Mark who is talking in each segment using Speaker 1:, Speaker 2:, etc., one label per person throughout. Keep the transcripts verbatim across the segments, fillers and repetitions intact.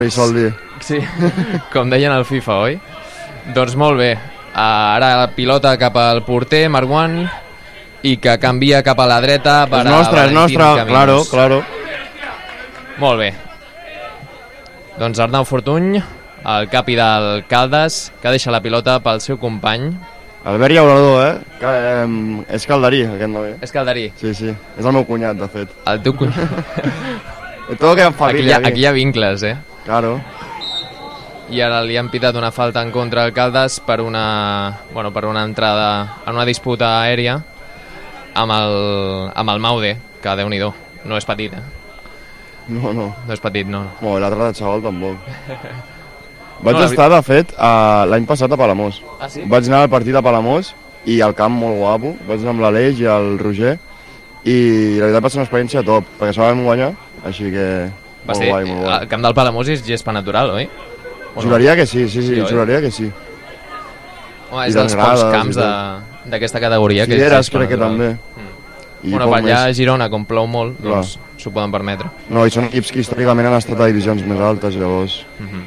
Speaker 1: Sí, com deien al FIFA, oi? Doncs molt bé, ara la pilota cap al porter, Marwan, i que canvia cap a la dreta per
Speaker 2: és nostra, és nostra, claro, claro.
Speaker 1: Molt bé. Doncs Arnau Fortuny, el capi del Caldes, que deixa la pilota pel seu company.
Speaker 2: Albert Llaurador, eh? Que, eh és calderí, aquest noi.
Speaker 1: És calderí?
Speaker 2: Sí, sí, és el meu cunyat, de fet.
Speaker 1: El teu cunyat?
Speaker 2: Tot que en família.
Speaker 1: Aquí hi ha, aquí hi ha vincles, eh?
Speaker 2: Claro.
Speaker 1: I ara li han pitat una falta en contra al Caldes per una, bueno, per una entrada en una disputa aèria amb el, amb el Maude, que Déu-n'hi-do, no és petit, eh?
Speaker 2: No, no.
Speaker 1: No és petit, no.
Speaker 2: Molt bé, l'altre de xaval tampoc. Vaig no, estar, de fet, l'any passat a Palamós.
Speaker 1: Ah, sí?
Speaker 2: Vaig anar al partit a Palamós i al camp molt guapo. Vaig anar amb l'Aleix i el Roger i la veritat va ser una experiència top, perquè se vam guanyar, així que
Speaker 1: va
Speaker 2: molt
Speaker 1: ser,
Speaker 2: guai, molt guai.
Speaker 1: El camp del Palamós és gespa natural, oi?
Speaker 2: Juraria que sí, sí, sí, sí juraria que sí.
Speaker 1: Home, és dels pocs camps d'aquesta categoria.
Speaker 2: Figueres crec que també.
Speaker 1: I bueno, per allà a Girona, com plou molt, doncs s'ho poden permetre.
Speaker 2: No, i són equips que històricament han estat a divisions més altes, llavors.
Speaker 1: Uh -huh.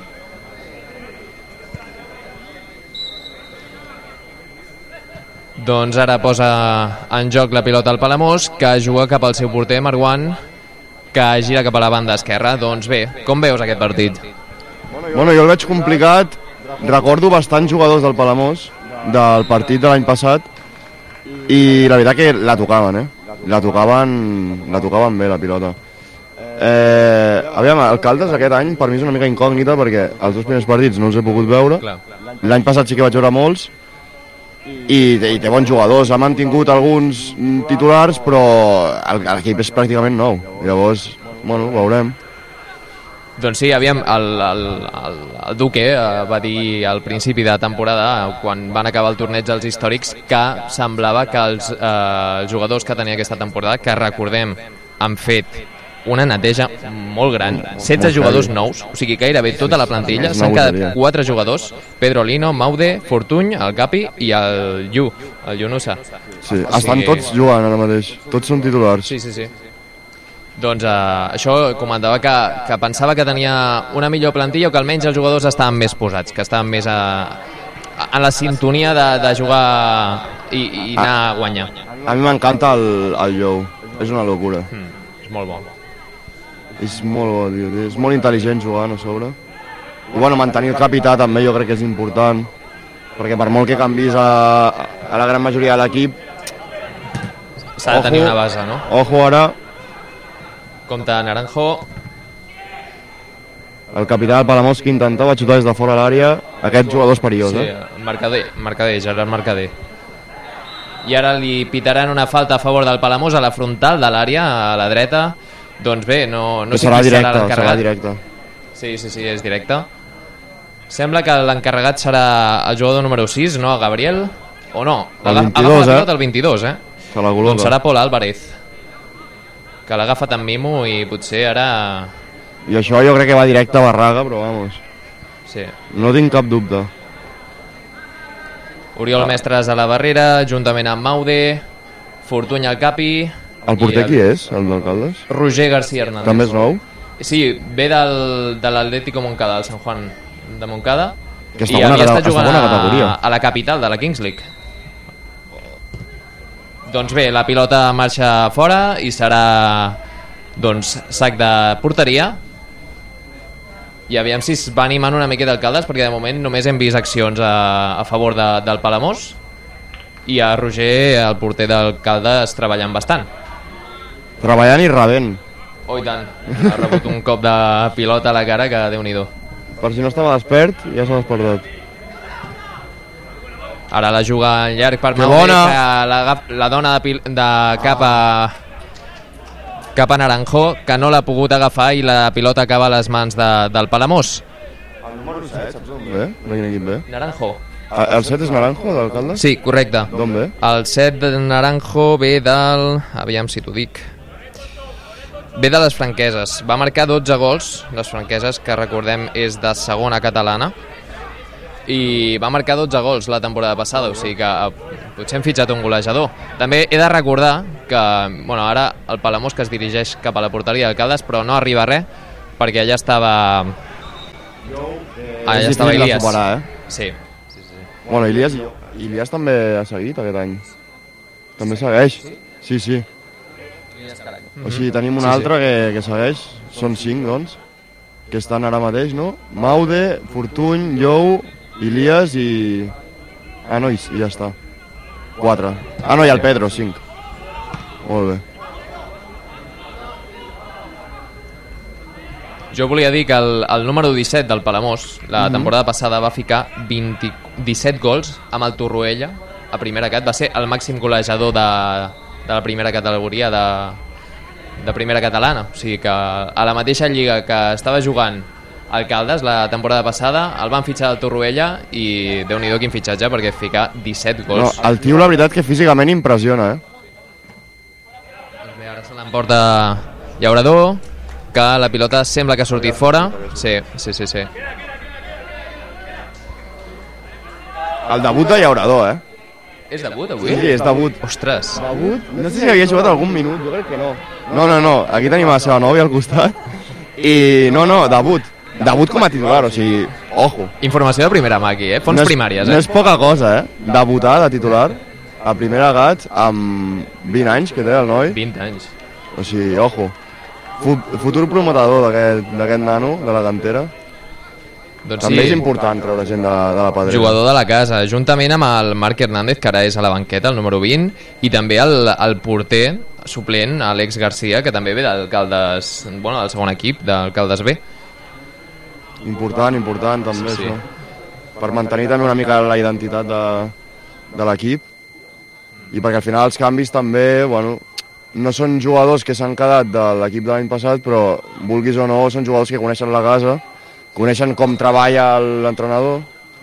Speaker 1: Doncs ara posa en joc la pilota al Palamós, que juga cap al seu porter, Marwan, que gira cap a la banda esquerra. Doncs bé, com veus aquest partit?
Speaker 2: Bueno, jo el veig complicat. Recordo bastants jugadors del Palamós, del partit de l'any passat, i la veritat que la tocaven, eh? La tocaven, la tocaven bé, la pilota. Eh, aviam, el Caldes aquest any per mi és una mica incògnita perquè els dos primers partits no els he pogut veure. L'any passat sí que vaig veure molts i, i té bons jugadors. Ha mantingut alguns titulars, però l'equip és pràcticament nou. Llavors, bueno, veurem.
Speaker 1: Doncs sí, aviam, el, el, el, el Duque eh, va dir al principi de temporada, quan van acabar el torneig dels històrics, que semblava que els eh, jugadors que tenia aquesta temporada, que recordem, han fet una neteja molt gran, setze jugadors nous, o sigui, gairebé tota la plantilla, s'han quedat quatre jugadors, Pedro Lino, Maude, Fortuny, el Capi i el Yu, el Yunusa.
Speaker 2: Sí, estan tots jugant ara mateix, tots són titulars.
Speaker 1: Sí, sí, sí. Doncs uh, això comentava que, que pensava que tenia una millor plantilla o que almenys els jugadors estaven més posats, que estaven més a, a, en la sintonia de, de jugar i, i anar a, a guanyar.
Speaker 2: A mi m'encanta el, el Jou, és una locura.
Speaker 1: Mm, és molt bo.
Speaker 2: És molt bo, tio, és molt intel·ligent jugant a sobre. I bueno, mantenir el capità també jo crec que és important, perquè per molt que canvis a, a la gran majoria de l'equip
Speaker 1: s'ha de tenir una base, no?
Speaker 2: Ojo ara.
Speaker 1: Compte Naranjo.
Speaker 2: El capità del Palamós que intentava xutar des de fora l'àrea. Aquest jugador és perillós,
Speaker 1: sí,
Speaker 2: eh?
Speaker 1: Mercader, Mercader, Gerard Mercader. I ara li pitaran una falta a favor del Palamós a la frontal de l'àrea, a la dreta. Doncs bé, no, no sé
Speaker 2: serà
Speaker 1: qui
Speaker 2: directe,
Speaker 1: serà l'encarregat.
Speaker 2: Serà directe.
Speaker 1: Sí, sí, sí, és directe. Sembla que l'encarregat serà el jugador número sis, no? Gabriel? O no?
Speaker 2: El vint-i-dos,
Speaker 1: eh? El vint-i-dos, eh?
Speaker 2: Se la col·loca.
Speaker 1: Doncs serà Pol Álvarez, que l'ha agafat en mimo i potser ara...
Speaker 2: I això jo crec que va directe a Barraga, però vamos.
Speaker 1: Sí.
Speaker 2: No tinc cap dubte.
Speaker 1: Oriol ah. Mestres a la barrera, juntament amb Maude, Fortuny al Capi...
Speaker 2: El porter el... qui és, el d'Alcaldes?
Speaker 1: Roger García Hernández.
Speaker 2: També és nou?
Speaker 1: Sí, ve del, de l'Atlético Moncada, del San Juan de Moncada,
Speaker 2: que
Speaker 1: i havia estat jugant a, a la capital de la Kings League. Doncs bé, la pilota marxa fora i serà doncs sac de porteria. I aviam si es va animant una miqueta Alcaldes, perquè de moment només hem vist accions a, a favor de, del Palamós i a Roger, el porter d'Alcaldes, treballant bastant.
Speaker 2: Treballant i rebent.
Speaker 1: Oh, i tant. Ha rebut un cop de pilota a la cara que Déu-n'hi-do.
Speaker 2: Per si no estava despert, ja s'ha despertat.
Speaker 1: Ara la juga en llarg per Maude, que la, la dona de, de cap a cap a Naranjo, que no l'ha pogut agafar i la pilota acaba a les mans de, del Palamós.
Speaker 2: El número set, saps d'on ve? De quin equip ve?
Speaker 1: Naranjo.
Speaker 2: A, el set és Naranjo, d'Alcalde?
Speaker 1: Sí, correcte.
Speaker 2: D'on ve?
Speaker 1: El set de Naranjo ve del... Aviam si t'ho dic. Ve de les Franqueses. Va marcar dotze gols, les Franqueses, que recordem és de segona catalana, i va marcar dotze gols la temporada passada, o sigui que potser hem fitxat un golejador. També he de recordar que bueno, ara el Palamós que es dirigeix cap a la porteria d'Alcaldes, però no arriba a res perquè allà estava Ah, ja
Speaker 2: és
Speaker 1: estava
Speaker 2: difícil de
Speaker 1: Ilias.
Speaker 2: superar, eh?
Speaker 1: Sí. sí, sí.
Speaker 2: Bueno, Ilias, Ilias també ha seguit aquest any. També segueix. Sí, sí. O sigui, tenim un
Speaker 1: Sí, sí.
Speaker 2: altre que, que segueix. Són cinc, doncs, que estan ara mateix, no? Maude, Fortuny, Jou, Ilias i... Ah, no, i, i ja està. Quatre. Ah, no, i el Pedro, cinc. Molt bé.
Speaker 1: Jo volia dir que el, el número disset del Palamós la temporada passada va ficar vint, disset gols amb el Torroella a primera cat, va ser el màxim golejador de, de la primera categoria de, de primera catalana, o sigui que a la mateixa lliga que estava jugant el Caldes la temporada passada el van fitxar del Torroella i Déu-n'hi-do quin fitxatge perquè ficar disset
Speaker 2: No,
Speaker 1: gols.
Speaker 2: el tio, la veritat, que físicament impressiona, eh?
Speaker 1: Doncs bé, ara se l'emporta Llaurador, que la pilota sembla que ha sortit fora. Sí, sí, sí, sí.
Speaker 2: El debut de Llaurador, eh?
Speaker 1: És debut avui?
Speaker 2: Sí, és debut.
Speaker 1: Ostres.
Speaker 2: Debut? No sé si havia jugat algun minut, jo crec que no. No, no, no, aquí tenim la seva nòvia al costat. I no, no, debut. Debut com a titular, o sigui, ojo.
Speaker 1: Informació de primera mà aquí, eh? Fons
Speaker 2: no és,
Speaker 1: primàries,
Speaker 2: No
Speaker 1: eh?
Speaker 2: és poca cosa, eh? Debutar de titular a primera gat amb vint anys que té el noi.
Speaker 1: vint anys.
Speaker 2: O sigui, ojo. Futur prometedor d'aquest nano, de la cantera.
Speaker 1: Doncs
Speaker 2: També
Speaker 1: sí,
Speaker 2: és important treure gent de, de la pedrera.
Speaker 1: jugador de la casa, juntament amb el Marc Hernández, que ara és a la banqueta, el número vint, i també el, el porter suplent, Àlex Garcia, que també ve del Caldes, bueno, del segon equip, del Caldes B.
Speaker 2: Important, important, també,
Speaker 1: Sí, sí.
Speaker 2: això. Per mantenir també una mica la identitat de, de l'equip. I perquè al final els canvis també, bueno, no són jugadors que s'han quedat de l'equip de l'any passat, però vulguis o no, són jugadors que coneixen la casa, coneixen com treballa l'entrenador.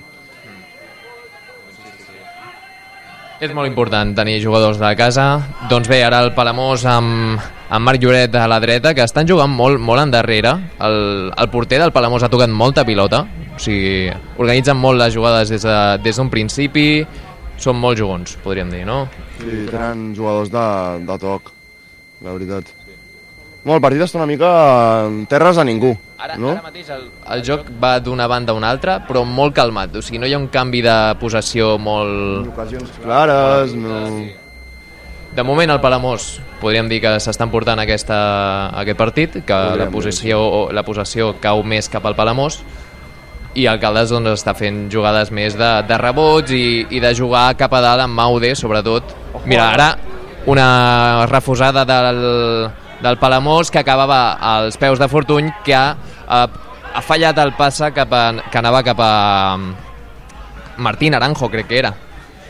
Speaker 1: És molt important tenir jugadors de la casa. Doncs bé, ara el Palamós amb, amb Marc Lloret a la dreta, que estan jugant molt, molt endarrere. El, el porter del Palamós ha tocat molta pilota, o sigui, organitzen molt les jugades des de, des d'un principi, són molt jugons, podríem dir, no?
Speaker 2: Sí, tenen jugadors de, de toc, la veritat. Bueno, el partit està una mica en terres de ningú,
Speaker 1: Ara,
Speaker 2: no?
Speaker 1: ara mateix el, el joc va d'una banda a una altra, però molt calmat, o sigui, no hi ha un canvi de possessió molt...
Speaker 2: Ocasions clares, no...
Speaker 1: De moment el Palamós podríem dir que s'estan portant aquesta, aquest partit, que la possessió, la possessió cau més cap al Palamós, i el Caldes doncs, està fent jugades més de, de rebots i, i de jugar cap a dalt amb Maude, sobretot. Mira, ara una refusada del, del Palamós que acabava als peus de Fortuny, que ha, ha, ha fallat el passe cap a, que anava cap a Martín Naranjo, crec que era.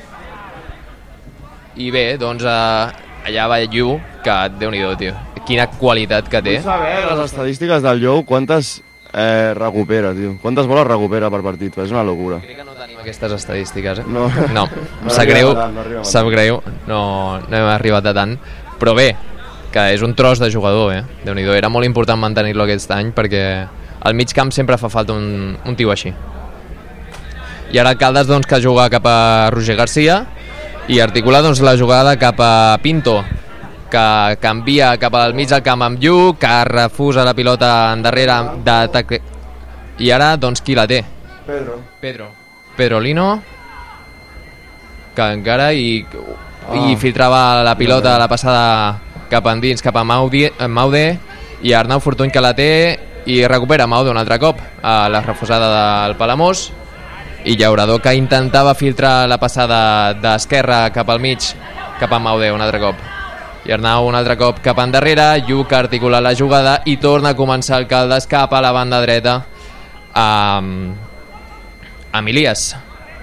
Speaker 1: I bé, doncs eh, allà va Llu, que Déu-n'hi-do, tio. Quina qualitat que té.
Speaker 2: Vull saber les estadístiques del Jou, quantes eh, recupera, tio. Quantes boles recupera per partit, és una locura.
Speaker 1: Crec que no tenim aquestes estadístiques, eh?
Speaker 2: No.
Speaker 1: No,
Speaker 2: No
Speaker 1: em sap
Speaker 2: arribem
Speaker 1: greu,
Speaker 2: a tant, no arribem a
Speaker 1: sap greu, no, no hem arribat a tant. Però bé, que és un tros de jugador, eh? Déu-n'hi-do, era molt important mantenir-lo aquest any perquè al mig camp sempre fa falta un, un tio així. I ara el Caldes, doncs, que juga cap a Roger Garcia i articula doncs, la jugada cap a Pinto, que canvia cap al mig del camp amb Lluc, que refusa la pilota endarrere d'atac. I ara, doncs, qui la té?
Speaker 2: Pedro.
Speaker 1: Pedro. Pedro Lino, que encara i, ah. i filtrava la pilota, la passada cap endins, cap a Maude, Maude i Arnau Fortuny, que la té i recupera Maude un altre cop a la refusada del Palamós, i Llaurador, que intentava filtrar la passada d'esquerra cap al mig, cap a Maude un altre cop, i Arnau un altre cop cap endarrere. Lluc articula la jugada i torna a començar el Caldes cap a la banda dreta amb, amb Ilias.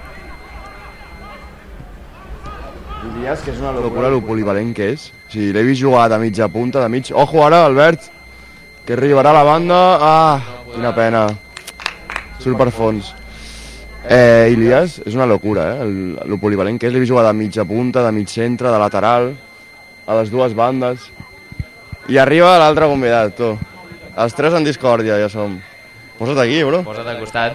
Speaker 2: Ilias, que és una locura lo polivalent que és. O sigui, l'he vist jugar de mitja punta, de mig... Ojo ara, Albert, que arribarà a la banda. Ah, quina pena. Surt per fons. Eh, Ilias és una locura, eh? El, lo polivalent que és. L'he vist jugar de mitja punta, de mig centre, de lateral, a les dues bandes. I arriba l'altre convidat, tu. Els tres en discòrdia, ja som. Posa't aquí, bro.
Speaker 1: Posa't al costat.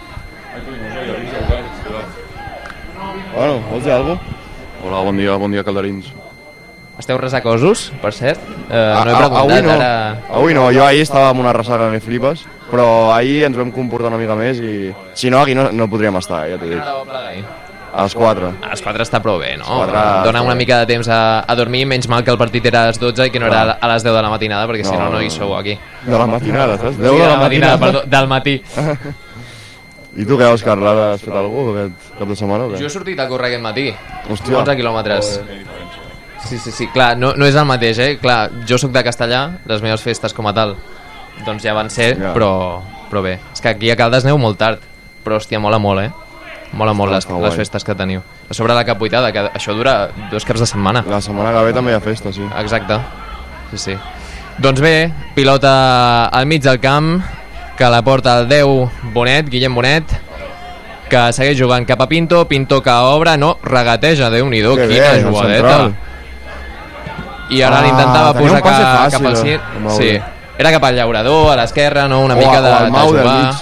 Speaker 2: Bueno, vols dir alguna cosa?
Speaker 3: Hola, bon dia, bon dia, calderins.
Speaker 1: Esteu resacosos, per cert? Eh,
Speaker 2: Ah,
Speaker 1: no he
Speaker 2: ah,
Speaker 1: preguntat,
Speaker 2: avui no.
Speaker 1: ara...
Speaker 2: Avui no, jo ahir estava amb una ressaca que flipes. però ahir ens vam comportar una mica més i si no aquí no, no podríem estar, ja t'ho dic. A les quatre.
Speaker 1: A les quatre està prou bé, no?
Speaker 2: quatre,
Speaker 1: Dona una mica de temps a, a dormir, menys mal que el partit era a les dotze i que no era a les deu de la matinada, perquè no, si no no hi sou aquí.
Speaker 2: De la matinada, saps? deu
Speaker 1: Sí,
Speaker 2: de
Speaker 1: de
Speaker 2: la
Speaker 1: la matinada,
Speaker 2: matinada.
Speaker 1: perdó, del matí.
Speaker 2: I tu què, Òscar, l'ara has fet alguna cosa aquest cap de setmana o què?
Speaker 1: Jo he sortit a córrer aquest matí,
Speaker 2: Hòstia.
Speaker 1: onze quilòmetres. Sí, sí, sí, clar, no, no és el mateix, eh? Clar, jo sóc de Castellà, les meves festes com a tal, doncs ja van ser,
Speaker 2: Ja.
Speaker 1: però, però bé. És que aquí a Caldes aneu molt tard, però hòstia, mola molt, eh? Mola molt les,
Speaker 2: Està guai.
Speaker 1: les festes que teniu. A sobre la capuitada, que això dura dos caps de setmana.
Speaker 2: La setmana que ve també hi ha festa, sí.
Speaker 1: Exacte, sí, sí. Doncs bé, pilota al mig del camp, que la porta el deu Bonet, Guillem Bonet, que segueix jugant cap a Pinto, Pinto que obre, no, regateja, Déu-n'hi-do,
Speaker 2: Que
Speaker 1: quina
Speaker 2: bé, el
Speaker 1: jugadeta.
Speaker 2: central.
Speaker 1: I ara
Speaker 2: Ah,
Speaker 1: l'intentava
Speaker 2: tenia
Speaker 1: posar
Speaker 2: un passe
Speaker 1: ca,
Speaker 2: fàcil,
Speaker 1: cap al
Speaker 2: eh,
Speaker 1: cir.
Speaker 2: el Maure.
Speaker 1: Sí, era cap al llaurador, a l'esquerra, no, una
Speaker 2: O
Speaker 1: mica
Speaker 2: a-
Speaker 1: de,
Speaker 2: o al
Speaker 1: de
Speaker 2: Mau del
Speaker 1: jugar.
Speaker 2: mig.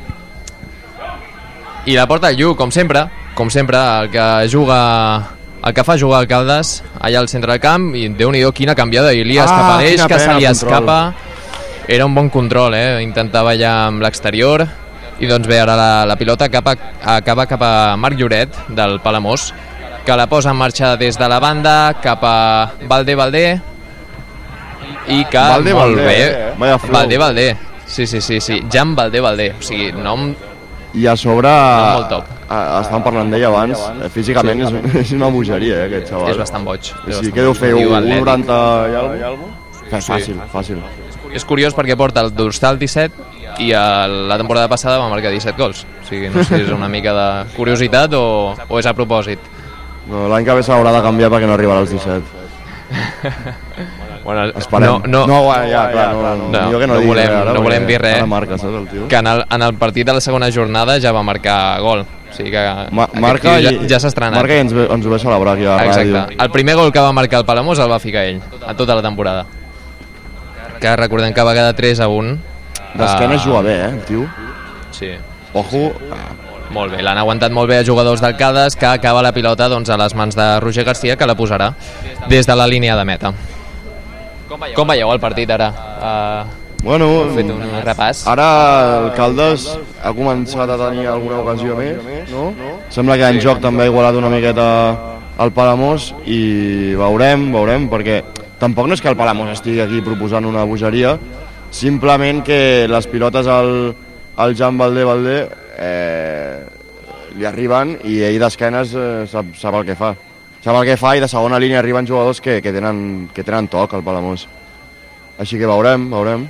Speaker 1: I la porta el Llu, com sempre, com sempre, el que juga, el que fa jugar al Caldes, allà al centre del camp, i Déu-n'hi-do quina canviada d'Ilias
Speaker 2: Ah,
Speaker 1: cap a l'eix,
Speaker 2: quina
Speaker 1: que se
Speaker 2: pena
Speaker 1: li
Speaker 2: el control.
Speaker 1: escapa. Era un bon control, eh? Intentava ja amb l'exterior, i doncs bé, ara la, la pilota acaba, acaba cap a Marc Lloret, del Palamós, que la posa en marxa des de la banda cap a Valdé Valdé, i que
Speaker 2: Valdé,
Speaker 1: molt
Speaker 2: Valdé,
Speaker 1: bé,
Speaker 2: eh? Vaya flow.
Speaker 1: Valdé Valdé, sí, sí, sí, sí, Jan Valdé Valdé, o sigui, nom
Speaker 2: I a sobre,
Speaker 1: molt top.
Speaker 2: a- estàvem parlant d'ell abans, eh, físicament és, és una bogeria, eh, aquest xaval.
Speaker 1: és bastant boig.
Speaker 2: O
Speaker 1: és
Speaker 2: sigui,
Speaker 1: bastant
Speaker 2: què deu
Speaker 1: boig.
Speaker 2: fer,
Speaker 1: Diu
Speaker 2: un
Speaker 1: atlètic.
Speaker 2: noranta i alguna cosa? Fàcil, fàcil.
Speaker 1: És curiós perquè porta el dorsal disset i a la temporada passada va marcar disset gols. O sigui, no sé si és una mica de curiositat o, o és a propòsit.
Speaker 2: No, l'any que ve s'haurà de canviar perquè no arribarà als disset.
Speaker 1: Bueno,
Speaker 2: Esperem.
Speaker 1: no, no,
Speaker 2: no, ja, ja, clar, no, no,
Speaker 1: No,
Speaker 2: millor que no,
Speaker 1: no
Speaker 2: digui
Speaker 1: volem-
Speaker 2: res ara,
Speaker 1: no volem
Speaker 2: perquè
Speaker 1: dir res.
Speaker 2: Ara marca, saps, el tio?
Speaker 1: que en el, en el partit de la segona jornada ja va marcar gol. O sigui que
Speaker 2: Ma
Speaker 1: aquest
Speaker 2: marca
Speaker 1: tio
Speaker 2: i,
Speaker 1: ja, ja s'ha estrenat.
Speaker 2: marca i ens, ve, ens ho ve celebrar aquí a la
Speaker 1: Exacte.
Speaker 2: ràdio.
Speaker 1: El primer gol que va marcar el Palamós el va ficar ell, a tota la temporada. Que recordem que va quedar tres a un.
Speaker 2: D'esquena
Speaker 1: Ah,
Speaker 2: juga bé, eh, el tio.
Speaker 1: Sí.
Speaker 2: Ojo.
Speaker 1: Molt bé, l'han aguantat molt bé els jugadors del Caldes, que acaba la pilota doncs, a les mans de Roger Garcia, que la posarà des de la línia de meta. Com veieu el partit ara? Uh,
Speaker 2: Bueno,
Speaker 1: Hem fet un repàs.
Speaker 2: ara el Caldes ha començat a tenir alguna ocasió més, no? Sembla que en joc també ha igualat una miqueta el Palamós i veurem, veurem, perquè tampoc no és que el Palamós estigui aquí proposant una bogeria, simplement que les pilotes al, al Jan Valdé Valdé eh, li arriben i ell d'esquenes eh, sap, sap el que fa. Sap el que fa i de segona línia arriben jugadors que, que, tenen, que tenen toc al Palamós. Així que veurem, veurem.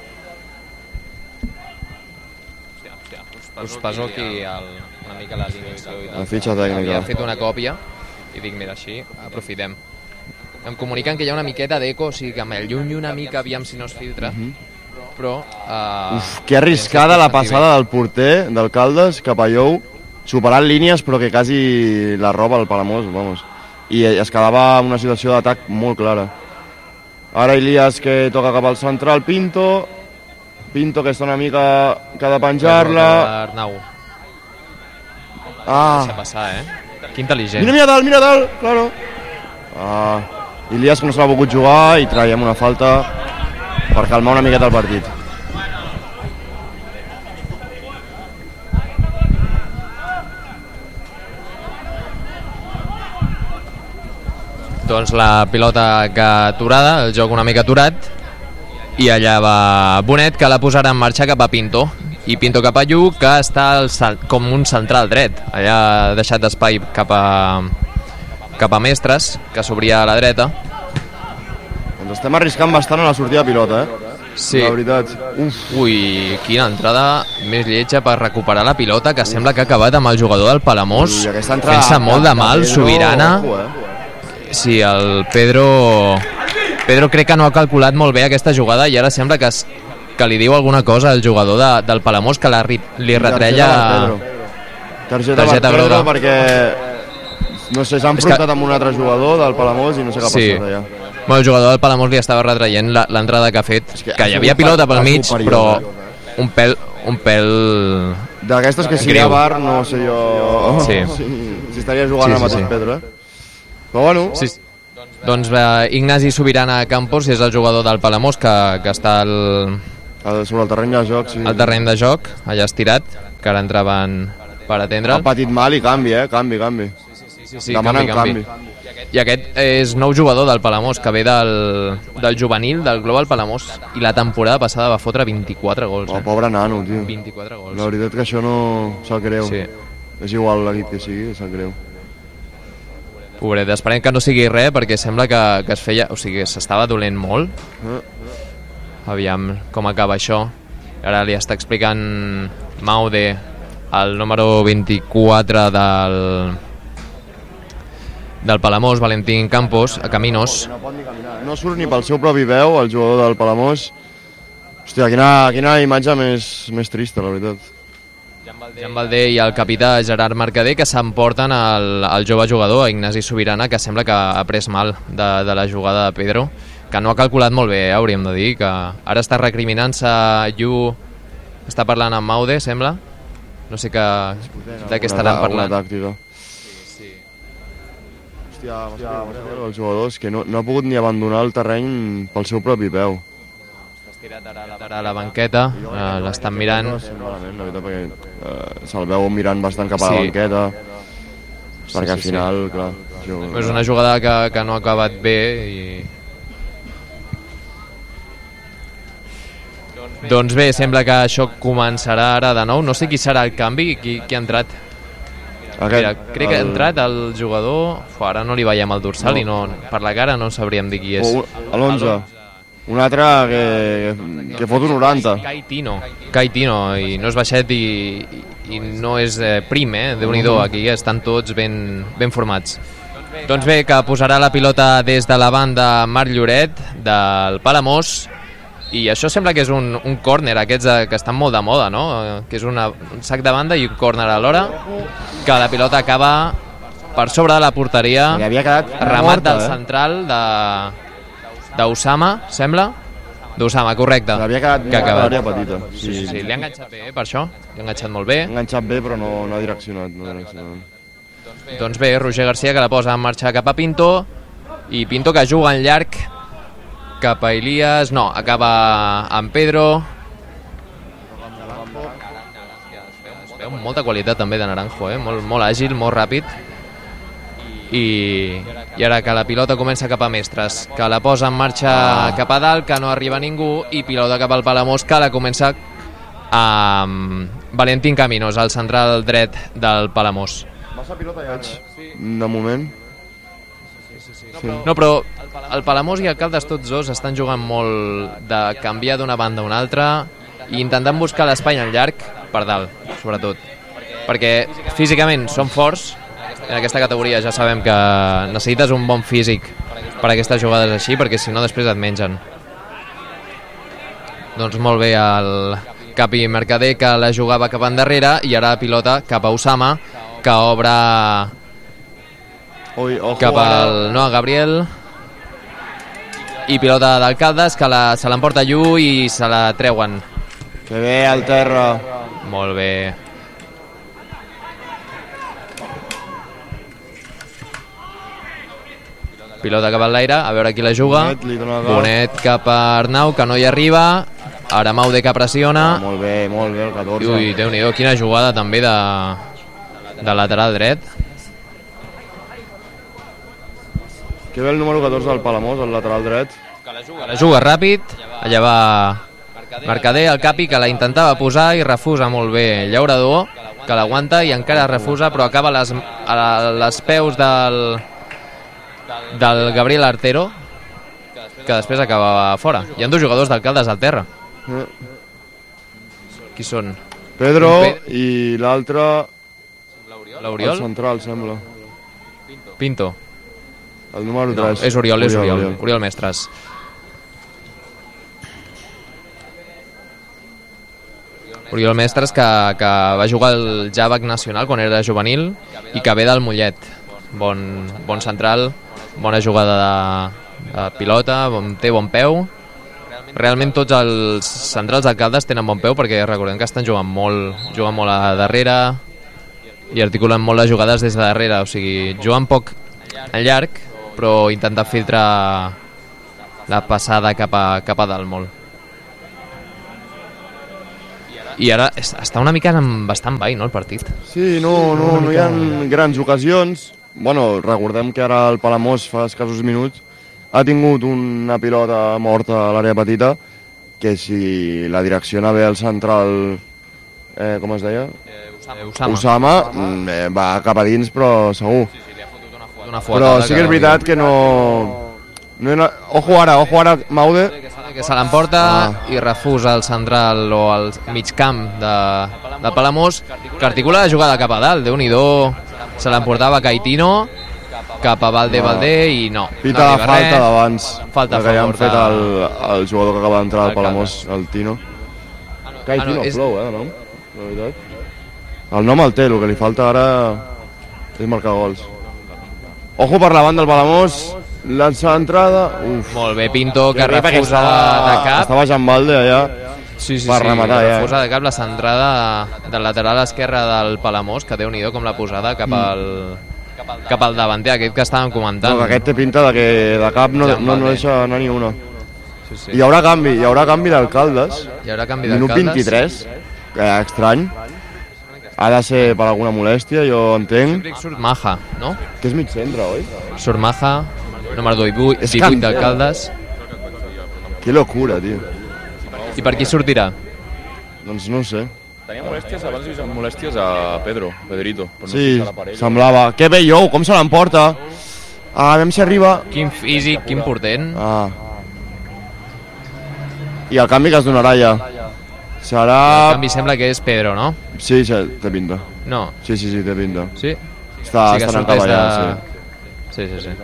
Speaker 1: Us passo aquí el, una mica la alineació i tal.
Speaker 2: La fitxa tècnica.
Speaker 1: Havia fet una còpia i dic, mira, així aprofitem. Em comuniquen que hi ha una miqueta d'eco, o sigui que m'allunyo una mica, aviam si no es filtra, però... Uh,
Speaker 2: Uf, que arriscada la passada del porter del Caldes cap a Jou, superant línies però que quasi la roba el Palamós, vamos. I es quedava en una situació d'atac molt clara. Ara Ilias que toca cap al central, Pinto, Pinto que està una mica que ha de penjar-la.
Speaker 1: Arnau,
Speaker 2: Ah,
Speaker 1: deixa passar, eh? Que intel·ligent.
Speaker 2: mira, mira dalt, mira dalt, claro. Ah, Ilias que no s'ha pogut jugar i traiem una falta per calmar una miqueta el partit.
Speaker 1: Doncs la pilota que aturada, el joc una mica aturat, i allà va Bonet, que la posarà en marxa cap a Pinto, i Pinto cap a Lluc, que està al, com un central dret, allà ha deixat d'espai cap a cap a Mestres, que s'obria a la dreta.
Speaker 2: Ens estem arriscant bastant a la sortida de pilota, eh?
Speaker 1: Sí.
Speaker 2: La veritat. Uf,
Speaker 1: Ui, quina entrada més lletja per recuperar la pilota, que sembla que ha acabat amb el jugador del Palamós,
Speaker 2: ui, aquesta entrada
Speaker 1: fent-se molt de mal,
Speaker 2: Pedro,
Speaker 1: Sobirana.
Speaker 2: ojo, eh?
Speaker 1: Sí, el Pedro... Pedro crec que no ha calculat molt bé aquesta jugada i ara sembla que, es, que li diu alguna cosa al jugador de, del Palamós, que la, li retreia...
Speaker 2: Targeta,
Speaker 1: Targeta
Speaker 2: per Pedro
Speaker 1: groga.
Speaker 2: perquè no sé, s'ha
Speaker 1: És
Speaker 2: enfrontat
Speaker 1: que-
Speaker 2: amb un altre jugador del Palamós i no sé què ha
Speaker 1: Sí.
Speaker 2: passat allà.
Speaker 1: Bueno, el jugador del Palamós li estava retraient la- l'entrada que ha fet,
Speaker 2: que
Speaker 1: que
Speaker 2: ha
Speaker 1: hi havia
Speaker 2: sigut
Speaker 1: pilota
Speaker 2: per-
Speaker 1: pel
Speaker 2: ha
Speaker 1: mig,
Speaker 2: sigut
Speaker 1: però
Speaker 2: perillós,
Speaker 1: un pèl... Un pèl...
Speaker 2: D'aquestes que si hi ha
Speaker 1: Greu.
Speaker 2: bar no sé jo
Speaker 1: Sí.
Speaker 2: si, si estaria jugant
Speaker 1: Sí,
Speaker 2: el
Speaker 1: sí,
Speaker 2: mateix
Speaker 1: sí.
Speaker 2: Pedro, eh? Però bueno,
Speaker 1: Sí. Doncs eh, Ignasi Sobirana Campos és el jugador del Palamós que, que està al,
Speaker 2: Sobre el terreny de joc, sí.
Speaker 1: El terreny de joc, allà estirat, que ara entraven per atendre'l.
Speaker 2: Ha patit mal i canvi, eh? Canvi, canvi.
Speaker 1: Sí, sí, sí,
Speaker 2: Demanen
Speaker 1: canvi, canvi. canvi. I aquest és nou jugador del Palamós, que ve del, del juvenil, del Global Palamós, i la temporada passada va fotre vint-i-quatre gols.
Speaker 2: Oh,
Speaker 1: eh?
Speaker 2: pobre nano, tio.
Speaker 1: vint-i-quatre gols.
Speaker 2: La veritat que això no sap greu.
Speaker 1: Sí.
Speaker 2: És igual l'equip que sigui, sap greu.
Speaker 1: Pobret, esperem que no sigui res, perquè sembla que, que es feia... O sigui, s'estava dolent molt.
Speaker 2: Eh?
Speaker 1: Aviam com acaba això. Ara li està explicant Maude, el número vint-i-quatre del... del Palamós, Valentín Campos, a Caminos.
Speaker 2: No pot ni caminar. No surt ni pel seu propi veu, el jugador del Palamós. Hòstia, quina, quina imatge més, més trista, la veritat.
Speaker 1: Jan Valdé i el capità Gerard Mercader, que s'emporten el, el jove jugador, Ignasi Sobirana, que sembla que ha pres mal de, de la jugada de Pedro, que no ha calculat molt bé, eh, hauríem de dir, que ara està recriminant-se. Yu està parlant amb Maude, sembla. No sé que, de què estaran parlant.
Speaker 2: Alguna tàctica. Hòstia, els jugadors que no, no ha pogut ni abandonar el terreny pel seu propi peu.
Speaker 1: Estirat ara, ara a la banqueta, eh, l'estan mirant.
Speaker 2: Malament, la veritat, perquè eh, se'l veu mirant bastant cap a la
Speaker 1: Sí.
Speaker 2: banqueta, perquè
Speaker 1: sí,
Speaker 2: al final,
Speaker 1: sí.
Speaker 2: clar... Jo,
Speaker 1: És una jugada que, que no ha acabat bé i... Doncs bé, sembla que això començarà ara de nou. No sé qui serà el canvi, qui, qui ha entrat.
Speaker 2: Aquest,
Speaker 1: Mira, crec que ha
Speaker 2: el-
Speaker 1: entrat el jugador... Uf, ara no li veiem el dorsal
Speaker 2: No.
Speaker 1: i no, per la cara no sabríem dir qui és.
Speaker 2: O un- l'onze. Un altre que, que fot un noranta.
Speaker 1: Kai Tino. Kai Tino, i no és baixet i, i no és eh, prim, eh? Déu-n'hi-do, aquí estan tots ben, ben formats. Doncs bé, que posarà la pilota des de la banda Marc Lloret, del Palamós, i això sembla que és un, un córner, aquests eh, que estan molt de moda, no? Eh, Que és una, un sac de banda i un córner alhora, que la pilota acaba per sobre de la porteria,
Speaker 2: Li havia quedat
Speaker 1: remat
Speaker 2: morta,
Speaker 1: del
Speaker 2: eh?
Speaker 1: central de d'Osama, sembla? D'Osama, correcte.
Speaker 2: Li havia quedat
Speaker 1: que ha
Speaker 2: morta
Speaker 1: acabat.
Speaker 2: l'àrea petita.
Speaker 1: Sí, sí, sí, li ha enganxat bé, eh, per això. Li ha enganxat molt bé.
Speaker 2: Ha enganxat bé, però no, no ha direccionat. No ha direccionat.
Speaker 1: Doncs bé, Roger Garcia, que la posa en marxa cap a Pinto, i Pinto que juga en llarg cap a Elias, no, acaba amb Pedro. Es veu molta qualitat també de Naranjo, eh? molt, molt àgil, molt ràpid. I, I ara que la pilota comença cap a Mestres, que la posa en marxa cap a dalt, que no arriba ningú, i pilota cap al Palamós, que la comença amb Valentín Caminos, el central dret del Palamós.
Speaker 2: Massa pilota ja, de moment. Sí.
Speaker 1: No, però el Palamós i el Caldes tots dos estan jugant molt de canviar d'una banda a una altra i intentant buscar l'espai en llarg per dalt, sobretot. Perquè físicament són forts, en aquesta categoria ja sabem que necessites un bon físic per a aquestes jugades així, perquè si no després et mengen. Doncs molt bé el Capi Mercader, que la jugava cap endarrere, i ara la pilota cap a Osama, que obre
Speaker 2: Oi, ojo,
Speaker 1: cap al no, a Gabriel, i pilota d'Alcaldes, que la, se l'emporta Llu i se la treuen.
Speaker 2: Que bé al terra.
Speaker 1: Molt bé. Pilota cap a l'aire, a veure qui la juga.
Speaker 2: Bonet li dona gas.
Speaker 1: Bonet cap a Arnau, que no hi arriba. Ara Maude que pressiona.
Speaker 2: Ah, molt bé, molt bé el catorze.
Speaker 1: Ui, Déu-n'hi-do, quina jugada també de, de lateral dret.
Speaker 2: Que bé el número catorze del Palamós, el lateral dret.
Speaker 1: La juga ràpid, allà va Mercader, el Capi, que la intentava posar i refusa molt bé Llaurador, que l'aguanta i encara refusa, però acaba a les, a les peus del, del Gabriel Artero, que després acaba fora. Hi ha dos jugadors d'Alcaldes al terra.
Speaker 2: Eh.
Speaker 1: Qui són?
Speaker 2: Pedro
Speaker 1: Pe-
Speaker 2: i l'altre, el
Speaker 1: L'Oriol?
Speaker 2: central, sembla.
Speaker 1: Pinto.
Speaker 2: El número
Speaker 1: No,
Speaker 2: tres.
Speaker 1: és Oriol, és Oriol. Oriol Mestres. Oriol Mestres, que, que va jugar al Jàvec Nacional quan era juvenil i que ve del Mollet. Bon, bon central, bona jugada de, de pilota, bon, té bon peu. Realment tots els centrals d'Alcaldes tenen bon peu, perquè recordem que estan jugant molt, jugant molt a darrere i articulen molt les jugades des de darrere, o sigui, juguen poc en llarg, però intentar filtrar la passada cap a, cap a dalt molt. i ara està una mica en bastant ball, no, el partit?
Speaker 2: Sí, no, no, no hi ha grans ocasions. Bueno, recordem que ara el Palamós fa escassos minuts ha tingut una pilota morta a l'àrea petita que si la direcciona bé el central, eh, com es deia?
Speaker 1: Eh, Usama.
Speaker 2: Usama, eh, va cap a dins, però segur.
Speaker 1: Sí, sí, li ha fotut una, una
Speaker 2: Però sí que és veritat que no... no era... Ojo ara, ojo ara, Maude.
Speaker 1: Que se l'emporta ah. i refusa el central o el migcamp de, de Palamós, que articula la jugada cap a dalt. Déu-n'hi-do, se l'emportava Caetino cap a Valde, Valde i no.
Speaker 2: Pita
Speaker 1: no
Speaker 2: la falta d'abans,
Speaker 1: falta
Speaker 2: que ja han fet
Speaker 1: de...
Speaker 2: el, el jugador que acaba d'entrar al Palamós, el Tino. Caetino, ah, no, és... plou, eh, el nom, la veritat. El nom el té, el que li falta ara és marcar gols. Ojo per la banda del Palamós, lança l'entrada.
Speaker 1: Molt bé, Pinto, que refusa estava, de cap.
Speaker 2: Estava Jean Valde allà
Speaker 1: sí, sí,
Speaker 2: per
Speaker 1: sí,
Speaker 2: rematar. Ja.
Speaker 1: Refusa de cap la centrada del lateral esquerre del Palamós, que déu-n'hi-do com la posada cap al, mm. cap al davanter, aquest que estàvem comentant.
Speaker 2: No, que aquest té pinta de que de cap no, no, no deixa anar ni una.
Speaker 1: Sí, sí.
Speaker 2: Hi haurà canvi, hi haurà canvi d'alcaldes.
Speaker 1: Hi haurà canvi d'alcaldes.
Speaker 2: Minut vint-i-tres, que estrany. Ha de ser per alguna molèstia, jo entenc.
Speaker 1: Surt Maja, no?
Speaker 2: Que és mig centre, oi?
Speaker 1: Surt Maja, número divuit d'alcaldes.
Speaker 2: Que locura, tio.
Speaker 1: I per qui sortirà?
Speaker 2: Doncs no ho sé.
Speaker 3: Tenia molèsties, abans hi havia molèsties a Pedro, Pedrito. Però no
Speaker 2: sí,
Speaker 3: sé si
Speaker 2: semblava. Que bé, jo, com se l'emporta? Ah, a veure si arriba.
Speaker 1: Quin físic, quin portent.
Speaker 2: Ah. I el canvi que es donarà ja. Serà...
Speaker 1: El canvi sembla que és Pedro, no?
Speaker 2: Sí, sí, té pinta.
Speaker 1: No.
Speaker 2: Sí, sí, sí, té pinta.
Speaker 1: Sí?
Speaker 2: Està,
Speaker 1: sí
Speaker 2: estan encaballant,
Speaker 1: de... sí. Sí, sí, sí.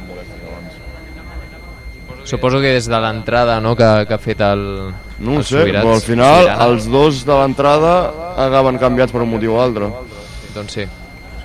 Speaker 1: Suposo que des de l'entrada, no?, que, que ha fet el...
Speaker 2: No ho sé, però al final Sobirana. Els dos de l'entrada acaben canviats per un motiu o altre.
Speaker 1: Doncs sí.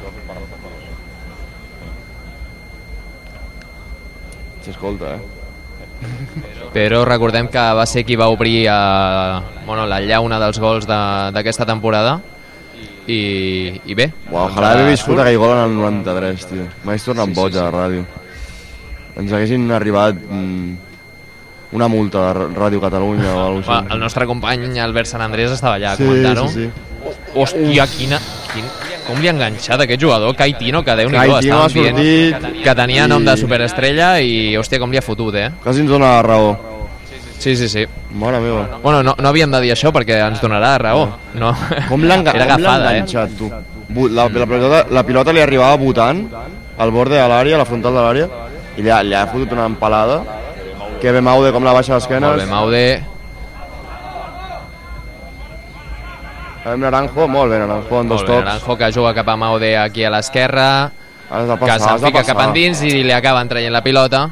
Speaker 2: S'escolta, eh?
Speaker 1: Però recordem que va ser qui va obrir a, bueno, la llauna dels gols d'aquesta temporada i, i bé.
Speaker 2: Uau, ojalà haver viscut aquell gol en el noranta-tres, tio. M'hagués tornat sí, boig sí, sí. a la ràdio. Ens haguessin arribat mm, una multa de Ràdio Catalunya o alguna cosa.
Speaker 1: El nostre company Albert Sant Andrés estava allà a
Speaker 2: sí,
Speaker 1: comentar-ho.
Speaker 2: Sí, sí.
Speaker 1: Hòstia, quina, quin, com li ha enganxat aquest jugador, Caetino, que Déu-n'hi-do,
Speaker 2: estàvem
Speaker 1: dient
Speaker 2: sortit,
Speaker 1: que tenia
Speaker 2: i...
Speaker 1: nom de superestrella i, hòstia, com li ha fotut, eh?
Speaker 2: Quasi ens dona raó.
Speaker 1: Sí, sí, sí.
Speaker 2: Mare meva.
Speaker 1: Bueno, no, no havíem de dir això perquè ens donarà raó. No.
Speaker 2: Com l'ha enganxat, tu? La, la, pilota, la pilota li arribava votant al borde de l'àrea, a la frontal de l'àrea, i li ha, li ha fotut una empalada. Que bé Maude, com la baixa d'esquenes.
Speaker 1: Molt bé, Maude.
Speaker 2: Naranjo, molt bé, Naranjo, en dos tocs.
Speaker 1: Naranjo, que juga cap a Maude aquí a l'esquerra, que se'n fica cap endins i li acaben traient la pilota.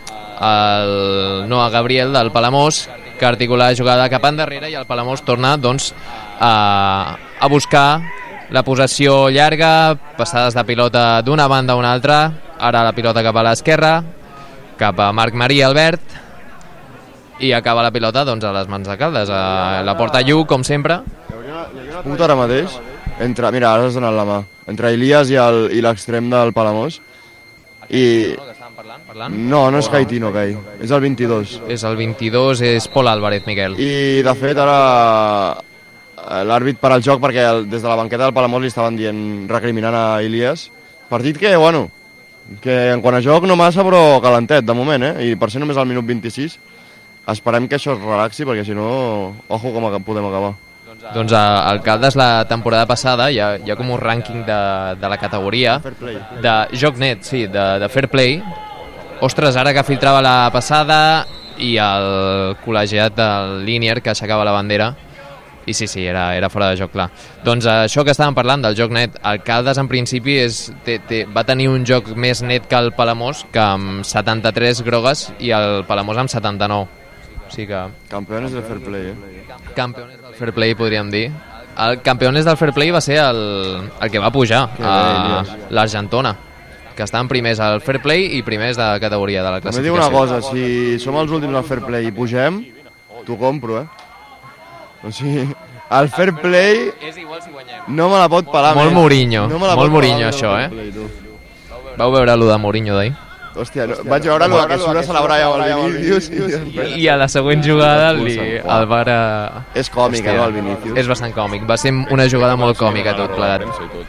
Speaker 1: El Noah Gabriel del Palamós, que articula la jugada cap endarrere i el Palamós torna doncs, a, a buscar la possessió llarga, passades de pilota d'una banda a una altra, ara la pilota cap a l'esquerra, cap a Marc Maria Albert, i acaba la pilota doncs, a les mans de Caldes, a la porta Lluc, com sempre.
Speaker 2: Punt ara mateix, entre, mira, ara has donat la mà, entre Elias i l'extrem del Palamós. I...
Speaker 1: Parlant, parlant.
Speaker 2: No, no és Caetino, Cai. És el vint-i-dos.
Speaker 1: És el vint-i-dos, és Pol Álvarez, Miquel.
Speaker 2: I, de fet, ara l'àrbit per al joc, perquè el, des de la banqueta del Palamós li estaven dient, recriminant a Elias. Partit que, bueno, que en quant a joc no massa, però calentet, de moment, eh? I per ser només al minut vint-i-sis, esperem que això es relaxi, perquè si no, ojo com podem acabar.
Speaker 1: Doncs a Alcaldes la temporada passada hi ha, hi ha com un rànquing de, de la categoria de joc net, sí, de, de fair play. Ostres, ara que filtrava la passada i el col·legiat del Linier que aixecava la bandera i sí, sí, era, era fora de joc, clar. Doncs això que estàvem parlant del joc net, Alcaldes en principi és, té, té, va tenir un joc més net que el Palamós, que amb setanta-tres grogues i el Palamós amb setanta-nou. O sigui que...
Speaker 2: Campeones del fair play, eh?
Speaker 1: Campeones del fair play, podríem dir. El campeones del fair play va ser el, el que va pujar a l'Argentona, que estaven primers al fair play i primers de categoria de la classificació.
Speaker 2: També dic una cosa, si som els últims al fair play i pugem, t'ho compro, eh? O sigui, el fair play
Speaker 1: és igual si guanyem.
Speaker 2: No me la pot pelar
Speaker 1: molt
Speaker 2: més.
Speaker 1: Mourinho,
Speaker 2: no
Speaker 1: molt Mourinho això, eh?
Speaker 2: play,
Speaker 1: Vau veure allò de Mourinho d'ahir?
Speaker 2: Hòstia, no, vaig veure el que surt a celebrar ja el Vinícius i...
Speaker 1: I a la següent jugada li, el VAR...
Speaker 2: És còmic, eh, el Vinícius.
Speaker 1: És bastant còmic, va ser una jugada molt còmica tot plegat.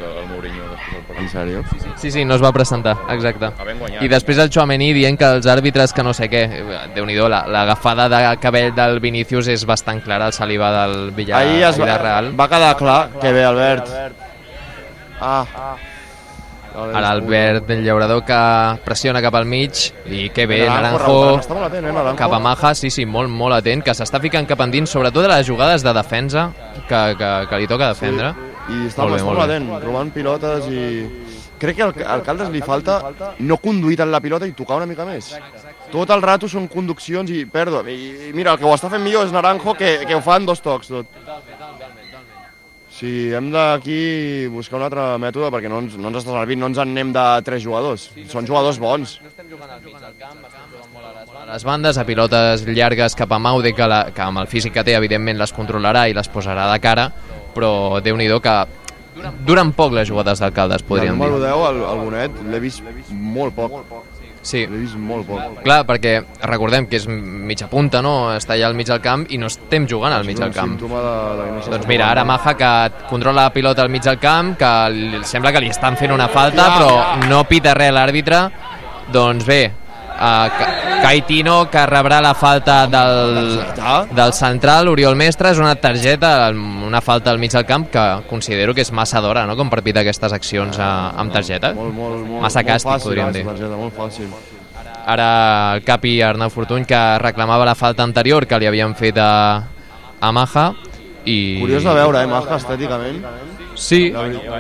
Speaker 2: En sèrio?
Speaker 1: Sí, sí, no es va presentar, exacte. I després el Tchouaméni dient que els àrbitres que no sé què, Déu-n'hi-do, l'agafada de cabell del Vinícius és bastant clara, el saliva del Villarreal.
Speaker 2: Va quedar clar que bé, Albert. Ah...
Speaker 1: Ara Albert del Llaurador que pressiona cap al mig i que bé, Naranjo cap a Maja, sí, sí, molt, molt atent, que s'està ficant cap endins, sobretot de les jugades de defensa que, que, que li toca defendre.
Speaker 2: Sí, i està molt, bé, molt atent, robant pilotes i... Crec que al, al Caldes li falta no conduir tant la pilota i tocar una mica més. Tot el rato són conduccions i perdo. I, i mira, el que ho està fent millor és Naranjo, que, que ho fa en dos tocs tot. Sí, hem d'aquí buscar un altre mètode perquè no ens, no ens està servint, no ens en anem de tres jugadors. Són jugadors bons.
Speaker 1: No estem jugant al mig del camp, estem jugant molt a les, a les bandes, a pilotes llargues cap a Maude, que, la, que amb el físic que té, evidentment, les controlarà i les posarà de cara, però Déu-n'hi-do que duren poc les jugades d'alcaldes, podríem dir.
Speaker 2: El número deu, el, el Bonet, l'he vist molt poc.
Speaker 1: Sí.
Speaker 2: L'he vist molt poc.
Speaker 1: Clar, perquè recordem que és mitja punta, no? Està allà al mig del camp i no estem jugant al mig del camp.
Speaker 2: De, de
Speaker 1: doncs mira, ara Maja que controla la pilota al mig del camp, que li, sembla que li estan fent una falta, però no pita res l'àrbitre. Doncs bé, uh, Caetino, que rebrà la falta del, del central, Oriol Mestre, és una targeta, una falta al mig del camp que considero que és massa d'hora, no?, com per pitar aquestes accions uh, amb targeta.
Speaker 2: Molt, molt, molt,
Speaker 1: massa càstig,
Speaker 2: molt fàcil,
Speaker 1: podríem dir.
Speaker 2: Targeta, molt fàcil.
Speaker 1: Ara el capi Arnau Fortuny, que reclamava la falta anterior que li havien fet a, a Maja. I...
Speaker 2: Curiós de veure, eh, Maja, estèticament.
Speaker 1: Sí,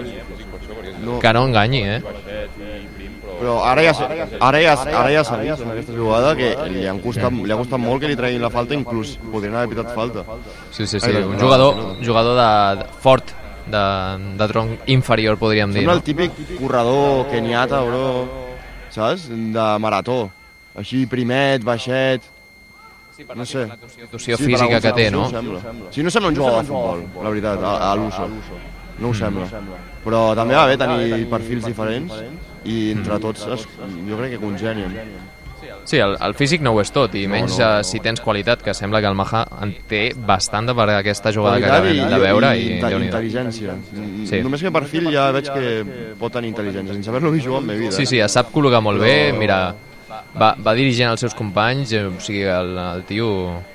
Speaker 2: no.
Speaker 1: Que no enganyi, eh?
Speaker 2: Però ara ja, ara ja, ara ja s'ha vist en aquesta jugada que li, han costat, li ha costat molt que li treguin la falta, inclús podrien haver pitat falta.
Speaker 1: Sí, sí, sí, un jugador, jugador de, de, fort, de, de tronc inferior, podríem dir.
Speaker 2: Sembla el típic corredor keniata, bro, saps? De marató. Així primet, baixet... No sé.
Speaker 1: La constitució física que té, no?
Speaker 2: Sí, no sembla un jugador de futbol, la veritat, a, a l'uso. No ho sembla. Però també va bé tenir perfils diferents i entre tots es, jo crec que congenien.
Speaker 1: Sí, el, el físic no ho és tot, i menys no, no. si tens qualitat, que sembla que el Maja en té bastant de per aquesta jugada que acabem de veure. I, i,
Speaker 2: i intel·ligència. Sí. Només que perfil ja veig que pot tenir intel·ligència, sense haver-lo vist jugar en la vida.
Speaker 1: Sí, sí, sap col·locar molt bé, mira, va, va dirigint els seus companys, o sigui, el, el tio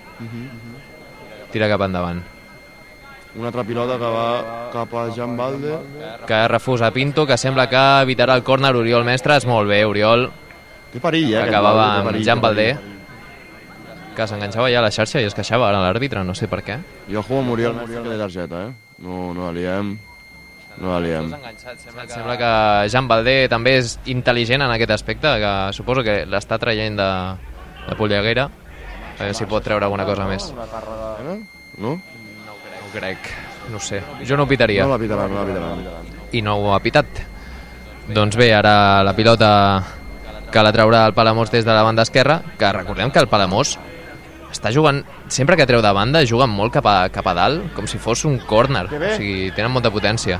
Speaker 1: tira cap endavant.
Speaker 2: Una altra pilota que va cap a Jan Balde.
Speaker 1: Que refusa Pinto, que sembla que evitarà el córner Oriol Mestres. Molt bé, Oriol.
Speaker 2: Té perill, eh?
Speaker 1: Acabava amb Jan Balde, que s'enganxava ja a la xarxa i es queixava ara l'àrbitre, no sé per què.
Speaker 2: Jo jugo amb Oriol Mestres que té targeta, eh? No, no la liem. No la liem.
Speaker 1: Sembla, sembla que Jan Balde també és intel·ligent en aquest aspecte, que suposo que l'està traient de, de Polleguera. A veure si pot treure alguna cosa més.
Speaker 2: No?
Speaker 1: Crec, no sé, jo no ho pitaria.
Speaker 2: No la pitarà, no la pitarà.
Speaker 1: I no ho ha pitat. Doncs bé, ara la pilota que la traurà el Palamós des de la banda esquerra, que recordem que el Palamós està jugant, sempre que treu de banda, juga molt cap a, cap a dalt, com si fos un córner, o sigui, tenen molta potència.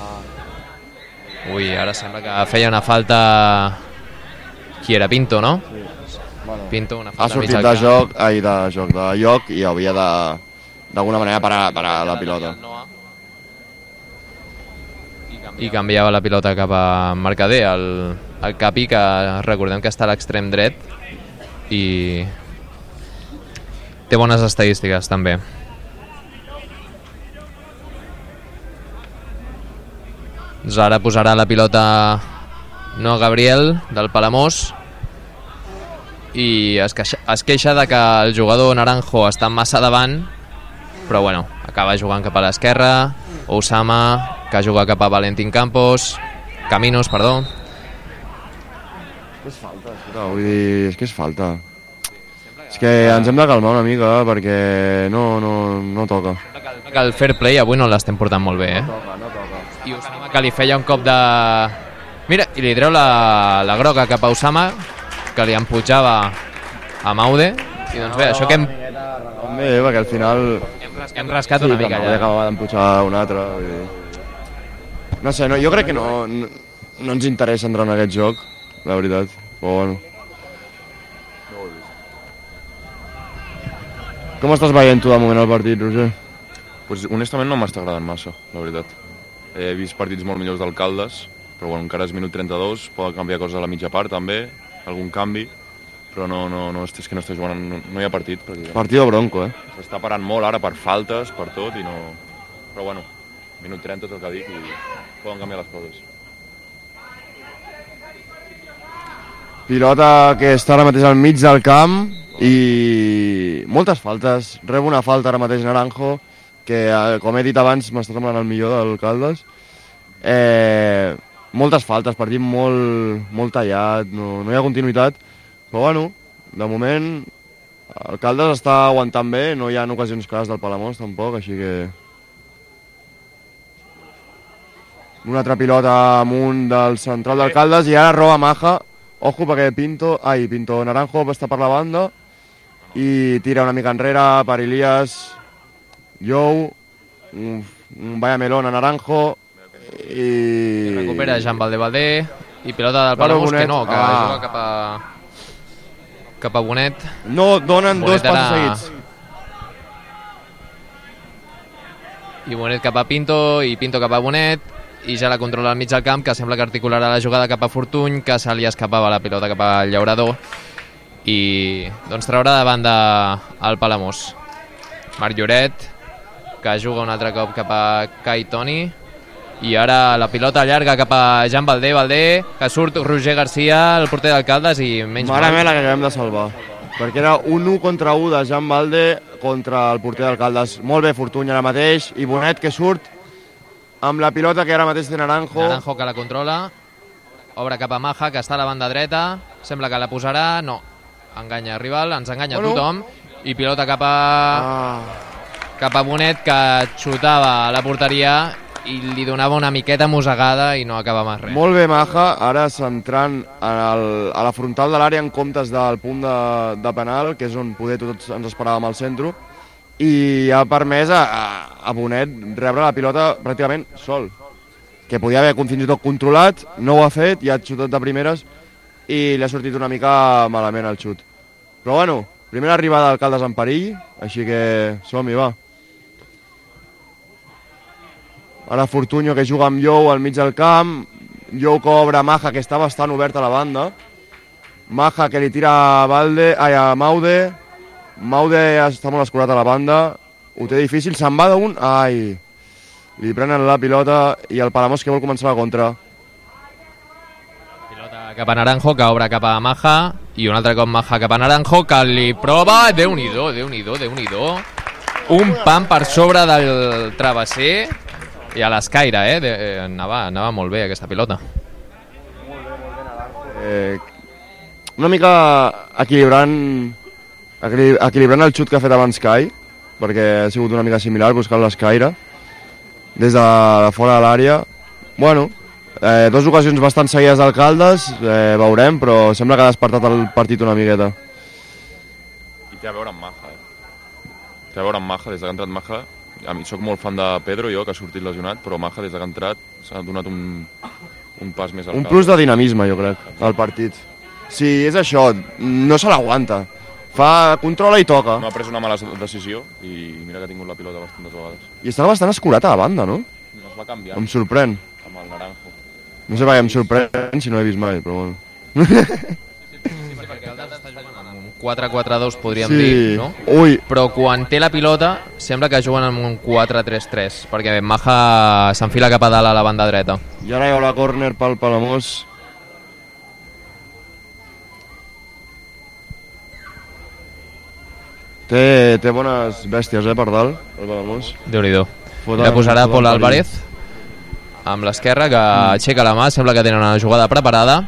Speaker 1: Ui, ara sembla que feia una falta... Qui era? Pinto, no? Pinto, una falta
Speaker 2: ha sortit de joc, ai, de joc, de lloc, i hauria de... d'alguna manera parar, parar la pilota.
Speaker 1: I canviava la pilota cap a Mercader, el, el Capi, que recordem que està a l'extrem dret i té bones estadístiques també. Doncs ara posarà la pilota no Gabriel del Palamós i es queixa, es queixa de que el jugador Naranjo està massa davant, però bueno, acaba jugant cap a l'esquerra. Osama, que juga cap a Valentín Campos, Caminos, perdó.
Speaker 2: És falta, escolta, vull dir, és que és falta. És que ens hem de calmar una mica perquè no, no, no toca.
Speaker 1: Que el fair play avui no l'estem portant molt bé, eh?
Speaker 2: No toca, no toca.
Speaker 1: I Osama, que li feia un cop de... Mira, i li treu la, la groga cap a Osama, que li empujava a Maude. I doncs bé, això que hem...
Speaker 2: Bé, perquè al final...
Speaker 1: Hem rascat una mica
Speaker 2: allà. Sí, acabava d'empujar un altre. Vull dir. No sé, no, jo crec que no, no, no ens interessa entrar en aquest joc, la veritat. Però bueno, Com estàs veient tu de moment el partit, Roger?
Speaker 3: Pues, honestament no m'està agradant massa, la veritat. He vist partits molt millors d'Alcaldes, però bueno, encara és minut trenta-dos, poden canviar coses a la mitja part també, algun canvi, però no, no, no, és que no està jugant, no, no hi ha partit.
Speaker 2: Partido bronco, eh?
Speaker 3: S'està parant molt ara per faltes, per tot, i no... Però bueno, minut trenta és el que dic i poden canviar les coses.
Speaker 2: Pilota que està ara mateix al mig del camp i moltes faltes. Rep una falta ara mateix Naranjo, que com he dit abans m'està semblant el millor del Caldes. Eh, moltes faltes, partit molt, molt tallat, no, no hi ha continuïtat, però bueno, de moment el Caldes està aguantant bé, no hi ha ocasions clares del Palamós tampoc, així que... Una altra pilota amunt del central del Caldes i ara roba Maja. Ojo perquè Pinto, ai, Pinto Naranjo està per la banda i tira una mica enrere per Elias, Jou, un, un vaya melón a Naranjo i...
Speaker 1: Recupera Jean Valdé Valdé i pilota del Palamós que no, que ah. juga cap a cap a Bonet.
Speaker 2: No, donen
Speaker 1: Bonet
Speaker 2: dos passos
Speaker 1: ara...
Speaker 2: seguits.
Speaker 1: I Bonet cap a Pinto i Pinto cap a Bonet. I ja la controla al mig del camp, que sembla que articularà la jugada cap a Fortuny, que se li escapava la pilota cap al llaurador i doncs traurà de banda el Palamós. Marc Lloret, que juga un altre cop cap a Kai Toni i ara la pilota llarga cap a Jean Valdé Valdé, que surt Roger Garcia, el porter d'Alcaldes, i menys
Speaker 2: mal. Mare meva la que acabem de salvar, perquè era un u contra u de Jean Valdé contra el porter d'Alcaldes. Molt bé Fortuny ara mateix i Bonet que surt amb la pilota que ara mateix té Naranjo.
Speaker 1: Naranjo que la controla, obre cap a Maja, que està a la banda dreta, sembla que la posarà, no, enganya rival, ens enganya bueno. tothom, i pilota cap a ah. cap a Bonet, que xutava a la porteria i li donava una miqueta mosegada i no acaba més res.
Speaker 2: Molt bé Maja, ara centrant en el, a la frontal de l'àrea en comptes del punt de, de penal, que és on poder tots ens esperàvem al centre, i ha permès a, a Bonet rebre la pilota pràcticament sol, que podia haver fins i tot controlat, no ho ha fet i ha xutat de primeres i li ha sortit una mica malament el xut. Però bueno, primera arribada d'Alcaldes en perill, així que som-hi, va. Ara Fortuny que juga amb Jou al mig del camp, Jou que obre Maja, que està bastant obert a la banda, Maja que li tira a, Valde, ai, a Maude, Maude està molt escurat a la banda, ho té difícil, se'n va d'un... Ai, li prenen la pilota i el Palamós que vol començar la contra.
Speaker 1: Pilota cap a Naranjo, que obre cap a Maja, i un altre cop Maja cap a Naranjo, que li prova... Déu-n'hi-do, Déu-n'hi-do, Déu-n'hi-do. Un pam per sobre del travesser i a l'escaire, eh? De, anava, anava molt bé aquesta pilota.
Speaker 2: Eh, una mica equilibrant... equilibrant el xut que ha fet abans Kai, perquè ha sigut una mica similar, buscant l'escaire des de fora de l'àrea. Bueno, eh, dues ocasions bastant seguides d'Alcaldes, eh, veurem, però sembla que ha despertat el partit una miqueta.
Speaker 3: I té a veure amb Maja, eh? Té a veure amb Maja, des que ha entrat Maja. A mi soc molt fan de Pedro, jo, que ha sortit lesionat, però Maja, des que ha entrat, s'ha donat un, un pas més al
Speaker 2: Un plus de dinamisme, jo crec, al partit. Sí, és això, no se l'aguanta. Fa, controla i toca.
Speaker 3: No ha pres una mala decisió i mira que ha tingut la pilota bastantes vegades.
Speaker 2: I estava bastant escurat a la banda, no?
Speaker 3: No es va canviar.
Speaker 2: Em sorprèn.
Speaker 3: Amb el Naranjo.
Speaker 2: No sé per què em sorprèn si no he vist mai, però bueno.
Speaker 1: Sí, perquè el Data està jugant amb un quatre quatre dos, podríem
Speaker 2: sí.
Speaker 1: dir, no?
Speaker 2: Ui.
Speaker 1: Però quan té la pilota sembla que juguen amb un quatre tres tres, perquè Maja s'enfila cap a dalt a la banda dreta.
Speaker 2: I ara hi haurà córner pel Palamós. Té, té bones bèsties, eh, per dalt, el Palamós.
Speaker 1: Déu-n'hi-do. Ja posarà Pol Álvarez amb l'esquerra, que mm. aixeca la mà, sembla que tenen una jugada preparada.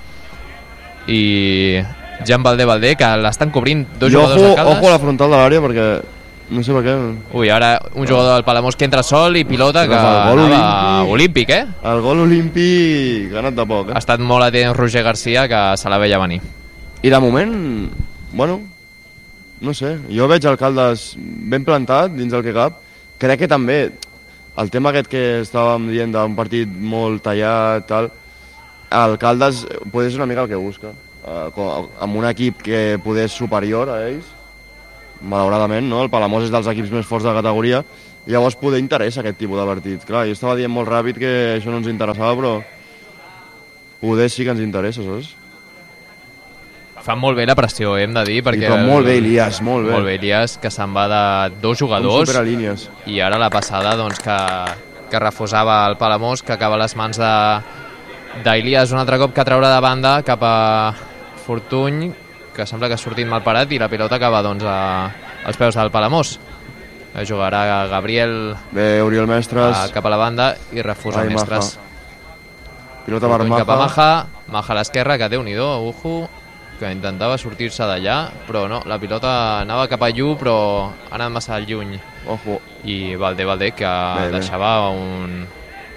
Speaker 1: I Jean Valdé Valdé, que l'estan cobrint dos
Speaker 2: I
Speaker 1: jugadors
Speaker 2: ojo,
Speaker 1: de Caldes.
Speaker 2: Ojo a la frontal de l'àrea, perquè no sé per què.
Speaker 1: Ui, ara un jugador del Palamós que entra sol i pilota, que
Speaker 2: anava
Speaker 1: olímpic. olímpic, eh?
Speaker 2: El gol olímpic ha anat de poc, eh?
Speaker 1: Ha estat molt atent Roger Garcia, que se la veia venir.
Speaker 2: I de moment, bueno, no sé, jo veig el Caldes ben plantat dins del que cap. Crec que també el tema aquest que estàvem dient d'un partit molt tallat, tal, el Caldes pot ser una mica el que busca, eh, amb un equip que poder superior a ells, malauradament, no? El Palamós és dels equips més forts de la categoria, i llavors poder interessa aquest tipus de partit. Clar, jo estava dient molt ràpid que això no ens interessava, però poder sí que ens interessa, saps?
Speaker 1: Fan molt bé la pressió, hem de dir, perquè...
Speaker 2: I però molt bé, Elias, molt bé.
Speaker 1: Molt bé, Elias, que se'n va de dos jugadors.
Speaker 2: Com superalínies.
Speaker 1: I ara la passada, doncs, que, que refusava el Palamós, que acaba a les mans de d'Elias un altre cop, que traurà de banda cap a Fortuny, que sembla que ha sortit mal parat, i la pilota acaba, doncs, a, als peus del Palamós. Jugarà Gabriel
Speaker 2: bé, Oriol Mestres
Speaker 1: a, cap a la banda i refusa
Speaker 2: Ai,
Speaker 1: Mestres.
Speaker 2: Maja. Pilota per Maja.
Speaker 1: Cap a Maja, Maja a l'esquerra, que Déu-n'hi-do, ujo, que intentava sortir-se d'allà, però no, la pilota anava cap a Llu, però ha anat massa lluny.
Speaker 2: Ojo.
Speaker 1: I Valdé, Valdé, que bé, deixava bé. un...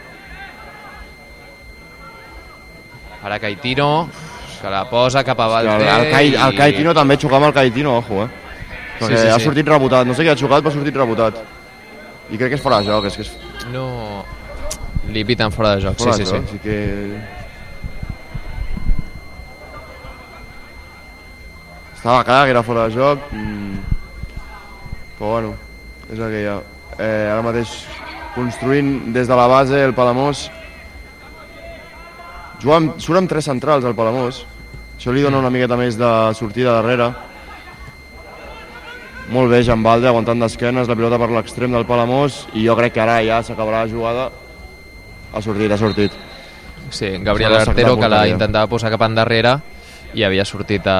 Speaker 1: Ara Caetino, que la posa cap a Valdé.
Speaker 2: El, el, Cai, el Caetino i... també xocava amb el Caetino, ojo, eh? Perquè sí, sí, ha sortit sí. rebotat, no sé qui ha xocat, però ha sortit rebotat. I crec que és fora de joc, és que és...
Speaker 1: No... Li piten fora de joc, fora sí, de sí, joc, sí.
Speaker 2: sí que... Estava clar que era fora de joc, mm. però bueno, és el que hi ha. Eh, ara mateix construint des de la base el Palamós. Juga amb, surt amb tres centrals el Palamós, això li dona una miqueta més de sortida darrere. Molt bé, Jean Balde, aguantant d'esquenes, la pilota per l'extrem del Palamós, i jo crec que ara ja s'acabarà la jugada. Ha sortit, ha sortit.
Speaker 1: Sí, Gabriel Artero, que la intentava posar cap endarrere, i havia sortit a...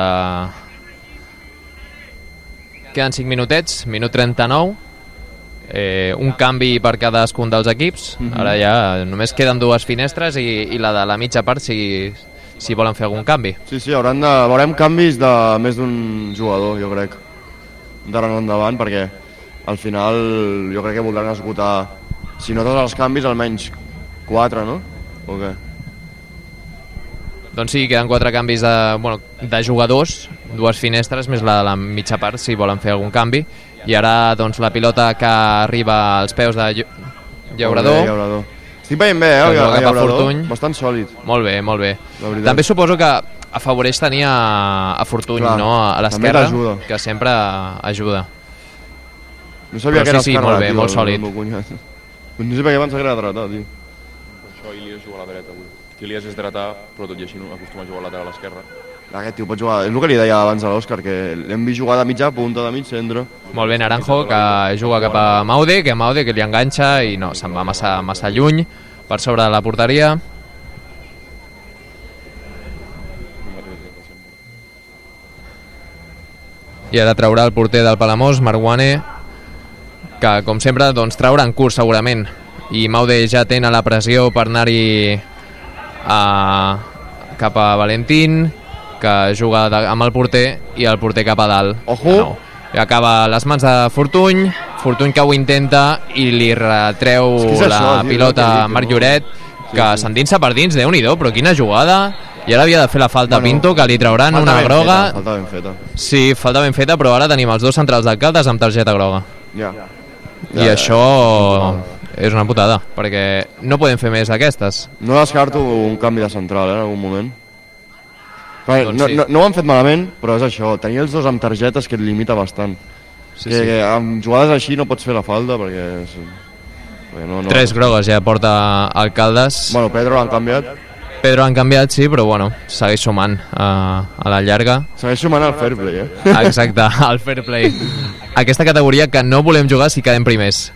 Speaker 1: Queden cinc minutets, minut trenta-nou, eh, un canvi per cadascun dels equips. Mm-hmm. Ara ja només queden dues finestres i, i la de la mitja part si, si volen fer algun canvi.
Speaker 2: Sí, sí, hauran de, veurem canvis de més d'un jugador, jo crec, d'ara en endavant, perquè al final jo crec que voldran esgotar, si no tots els canvis, almenys quatre, no? O què?
Speaker 1: Doncs sí, queden quatre canvis de, bueno, de jugadors, dues finestres, més la de la mitja part, si volen fer algun canvi. I ara doncs, la pilota que arriba als peus de Llaurador.
Speaker 2: Bé, Llaurador. Estic veient bé, eh, el Llaurador, bastant sòlid.
Speaker 1: Molt bé, molt bé. També suposo que afavoreix tenir a, a Fortuny, clar, no? A l'esquerra, que sempre ajuda.
Speaker 2: No sabia
Speaker 1: però
Speaker 2: que era
Speaker 1: sí, sí,
Speaker 2: esquerra,
Speaker 1: molt bé,
Speaker 2: tio,
Speaker 1: molt sòlid.
Speaker 2: No sé per què pensava que era dretà, tio.
Speaker 3: Per això Ilias juga a la dreta avui. Que Ilias és dretà, però tot i així no acostuma a jugar a lateral a l'esquerra.
Speaker 2: Aquest tio pot jugar, és el que li deia abans a l'Òscar, que l'hem vist jugar de mitja punta, de mig centre.
Speaker 1: Molt bé, Naranjo, que juga cap a Maude, que Maude que li enganxa i no, se'n va massa, massa lluny, per sobre de la porteria. I ara traurà el porter del Palamós, Marguane, que com sempre doncs, traurà en curs segurament, i Maude ja té la pressió per anar-hi a... cap a Valentín, que juga de... amb el porter, i el porter cap a dalt.
Speaker 2: Ojo!
Speaker 1: No. I acaba a les mans de Fortuny, Fortuny que ho intenta i li retreu es que la això, pilota a Marc Lloret, que sí, sí. s'endinsa per dins, Déu-n'hi-do, però quina jugada. I ara havia de fer la falta bueno, Pinto, que li trauran una groga.
Speaker 2: Feta, falta ben feta.
Speaker 1: Sí, falta ben feta, però ara tenim els dos centrals d'Alcaldes amb targeta groga.
Speaker 2: Ja.
Speaker 1: I ja, això ja. és una putada, perquè no podem fer més d'aquestes.
Speaker 2: No descarto un canvi de central, eh, en algun moment. Però,
Speaker 1: doncs
Speaker 2: no,
Speaker 1: sí.
Speaker 2: no, no ho han fet malament, però és això, tenir els dos amb targetes que et limita bastant. Sí, que, sí. que amb jugades així no pots fer la falta, perquè... És, perquè no, no,
Speaker 1: Tres grogues ja porta Alcaldes.
Speaker 2: Bueno, Pedro l'han canviat.
Speaker 1: Pedro han canviat, sí, però bueno, segueix sumant a, a la llarga.
Speaker 2: Segueix sumant al fair play, eh?
Speaker 1: Exacte, al fair play. Aquesta categoria que no volem jugar si quedem primers.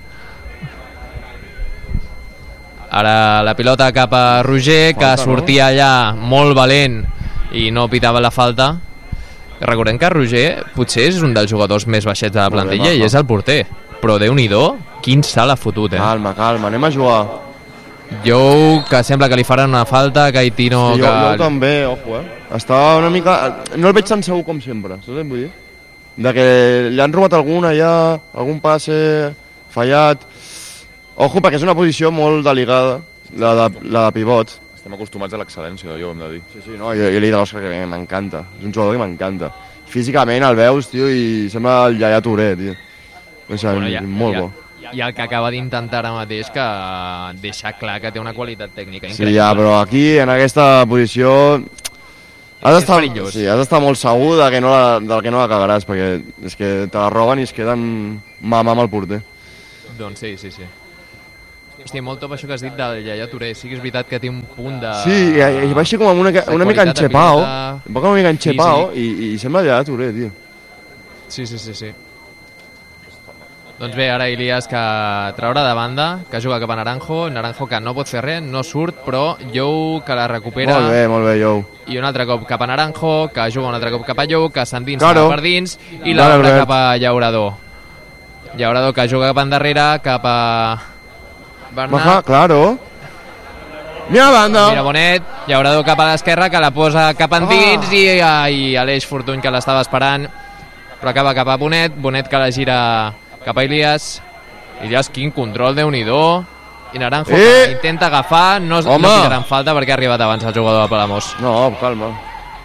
Speaker 1: Ara la pilota cap a Roger, que falta, sortia no? allà molt valent i no pitava la falta. Recordem que Roger potser és un dels jugadors més baixets de la plantilla bé, i és el porter. Però Déu-n'hi-do, quin salt ha fotut, eh?
Speaker 2: Calma, calma, anem a jugar.
Speaker 1: Jou, que sembla que li faran una falta, Caetino...
Speaker 2: Sí,
Speaker 1: que...
Speaker 2: jo, jo també, ojo, eh? Està una mica... No el veig tan segur com sempre, saps què vull dir? De que li han robat alguna ja, algun passe fallat... Ojo, perquè és una posició molt delicada, la de, la de pivot.
Speaker 3: Estem acostumats a l'excel·lència, jo ho hem de dir.
Speaker 2: Sí, sí, no, jo, jo li he dit a l'Òscar que m'encanta. És un jugador que m'encanta. Físicament el veus, tio, i sembla el Yaya Touré, tio. O sigui, bueno, ja, molt ja. bo.
Speaker 1: I el que acaba d'intentar ara mateix que deixar clar que té una qualitat tècnica increïble.
Speaker 2: Sí, ja, però aquí, en aquesta posició, Has
Speaker 1: és perillós.
Speaker 2: Sí, has d'estar molt segur de que no la, del que no la cagaràs, perquè és que te la roben i es queden mà a mà amb el porter.
Speaker 1: Doncs sí, sí, sí. Hòstia, molt top això que has dit del Yaya Touré. Sí que és veritat que té un punt de...
Speaker 2: Sí, i, i va així com una, una mica enxepao, va com una mica enxepao i, i sembla Yaya Touré, tio.
Speaker 1: Sí, sí, sí, sí. Doncs bé, ara Ilias que traurà de banda, que juga cap a Naranjo, Naranjo que no pot fer res, no surt, però Jou que la recupera.
Speaker 2: Molt bé, molt bé, Jou.
Speaker 1: I un altre cop cap a Naranjo, que juga un altre cop cap a Jou, que s'endinsa
Speaker 2: claro.
Speaker 1: per dins, i l'altre cap a Llaurador. Llaurador que juga cap endarrere, cap a Bernat.
Speaker 2: Baja, claro. Mira la banda.
Speaker 1: Mira Bonet, Llaurador cap a l'esquerra, que la posa cap endins, ah. i, i Aleix Fortuny que l'estava esperant, però acaba cap a Bonet, Bonet que la gira cap a Ilias. Ilias, quin control, Déu-n'hi-do. I Naranjo eh. que intenta agafar, no, no tiraran falta perquè ha arribat abans el jugador de Palamós.
Speaker 2: No, calma.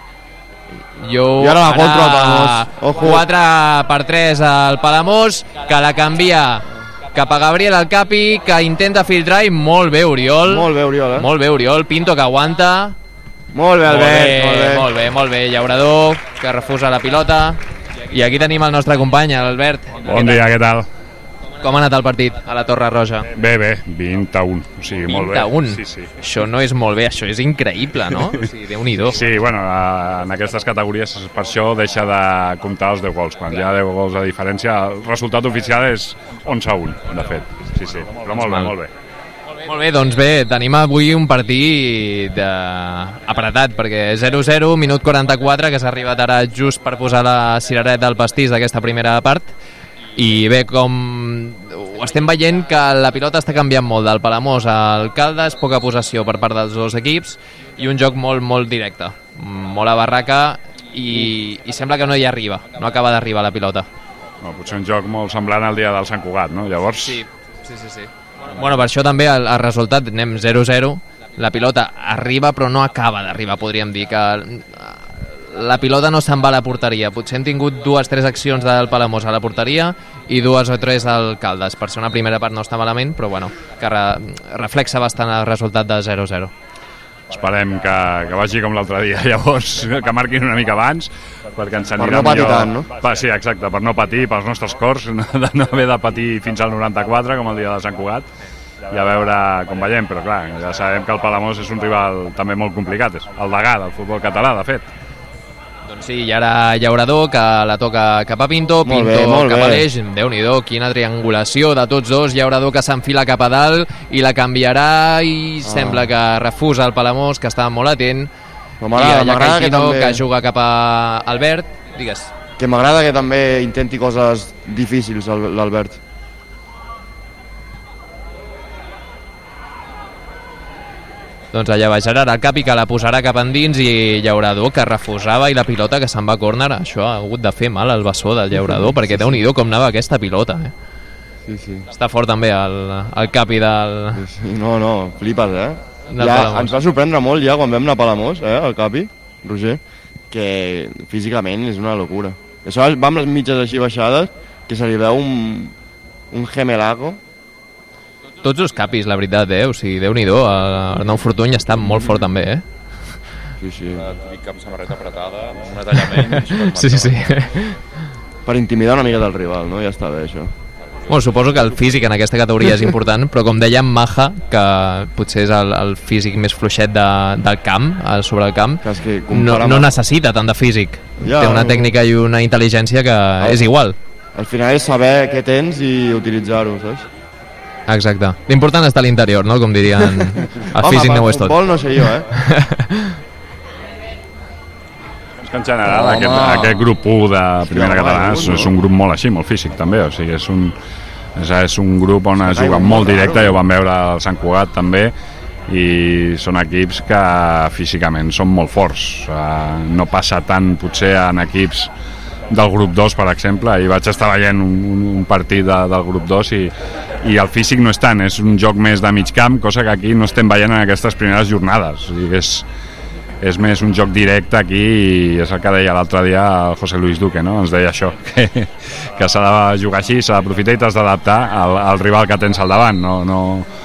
Speaker 1: Jo,
Speaker 2: I ara la contra el Palamós.
Speaker 1: quatre per tres al Palamós, que la canvia cap a Gabriel Alcapi, que intenta filtrar i molt bé Oriol.
Speaker 2: Molt bé Oriol, eh?
Speaker 1: Molt bé Oriol, Pinto que aguanta.
Speaker 2: Molt bé Albert, molt bé.
Speaker 1: Molt bé, molt bé, molt bé. Llaurador que refusa la pilota. I aquí tenim el nostre company, l'Albert.
Speaker 4: Bon dia, què tal?
Speaker 1: Com ha anat el partit a la Torre Roja?
Speaker 4: Bé, bé, vint a un, o sigui, molt bé.
Speaker 1: vint a un?
Speaker 4: Sí, sí.
Speaker 1: Això no és molt bé, això és increïble, no? O sigui, Déu-n'hi-do.
Speaker 4: Sí, bueno, en aquestes categories per això deixa de comptar els deu gols. Quan hi ha deu gols de diferència, el resultat oficial és onze a un, de fet. Sí, sí, però molt bé, molt bé.
Speaker 1: Molt bé, doncs bé, tenim avui un partit eh, apretat, perquè zero zero, minut quaranta-quatre, que s'ha arribat ara just per posar la cirereta del pastís d'aquesta primera part. I bé, com ho estem veient, que la pilota està canviant molt del Palamós al Caldes, poca possessió per part dels dos equips i un joc molt, molt directe, molt a barraca i, i sembla que no hi arriba, no acaba d'arribar la pilota.
Speaker 4: No, potser un joc molt semblant al dia del Sant Cugat, no? Llavors...
Speaker 1: Sí, sí, sí. sí. Bueno, per això també el, el resultat, anem zero zero, la pilota arriba però no acaba d'arribar, podríem dir que la pilota no se'n va a la porteria. Potser hem tingut dues o tres accions del Palamós a la porteria i dues o tres al Caldes. Per ser una primera part no està malament, però bueno, que re, reflexa bastant el resultat de zero zero.
Speaker 4: Esperem que, que vagi com l'altre dia, llavors, que marquin una mica abans, perquè ens anirà
Speaker 2: millor. Per no patir
Speaker 4: millor...
Speaker 2: tant, no?
Speaker 4: Pa, sí, exacte, per no patir, pels nostres cors, de no haver de patir fins al noranta-quatre, com el dia de Sant Cugat, i a veure com veiem, però clar, ja sabem que el Palamós és un rival també molt complicat, és el degà del futbol català, de fet.
Speaker 1: Doncs sí, i ara Llaurador, que la toca cap a Pinto,
Speaker 2: molt
Speaker 1: Pinto
Speaker 2: bé,
Speaker 1: cap a l'Eix, Déu-n'hi-do, quina triangulació de tots dos, Llaurador que s'enfila cap a dalt i la canviarà i ah. sembla que refusa el Palamós, que està molt atent, i allà Caixino, que, també... que juga cap a Albert, digues.
Speaker 2: Que m'agrada que també intenti coses difícils l'Albert.
Speaker 1: Doncs allà va Gerard Alcapi, que la posarà cap endins, i Llaurador que refusava i la pilota que se'n va a córner. Això ha hagut de fer mal al bessó del Llaurador, perquè sí, Déu-n'hi-do com anava aquesta pilota, eh?
Speaker 2: Sí, sí.
Speaker 1: Està fort també el, el Capi del...
Speaker 2: Sí, sí. No, no, flipes, eh? Ja, ens va sorprendre molt ja quan vam anar a Palamós, eh, el Capi, Roger, que físicament és una locura. Això va amb les mitges així baixades, que se li veu un, un gemelaco.
Speaker 1: Tots els capis, la veritat, eh? O sigui, Déu-n'hi-do, Arnau Fortuny està molt fort també, eh?
Speaker 2: Sí, sí.
Speaker 3: Típic cap samarreta apretada, una talla menys...
Speaker 1: Sí, sí.
Speaker 2: Per intimidar una mica del rival, no? Ja està bé, això.
Speaker 1: Bueno, suposo que el físic en aquesta categoria és important, però com dèiem, Maja, que potser és el, el físic més fluixet de, del camp, sobre el camp,
Speaker 2: que
Speaker 1: no, no necessita tant de físic. Ja, té una tècnica i una intel·ligència que el, és igual.
Speaker 2: Al final és saber què tens i utilitzar-ho, saps?
Speaker 1: Exacte. L'important està a l'interior, no? Com dirien, el físic no ho és tot.
Speaker 2: Home, no sé jo, eh?
Speaker 4: És que en general Home. aquest, aquest grup u de primera sí, catalana és, és un grup molt així, molt físic també, o sigui, és un, és, és un grup on es juga molt directe, ja ho vam veure al Sant Cugat també, i són equips que físicament són molt forts. Uh, no passa tant potser en equips del grup dos, per exemple, i vaig estar veient un, un partit de, del grup dos i, i el físic no és tant, és un joc més de mig camp, cosa que aquí no estem veient en aquestes primeres jornades. O sigui, és, és més un joc directe aquí, i és el que deia l'altre dia el José Luis Duque, no? Ens deia això, que, que s'ha de jugar així, s'ha d'aprofitar i t'has d'adaptar al, al rival que tens al davant, no, no,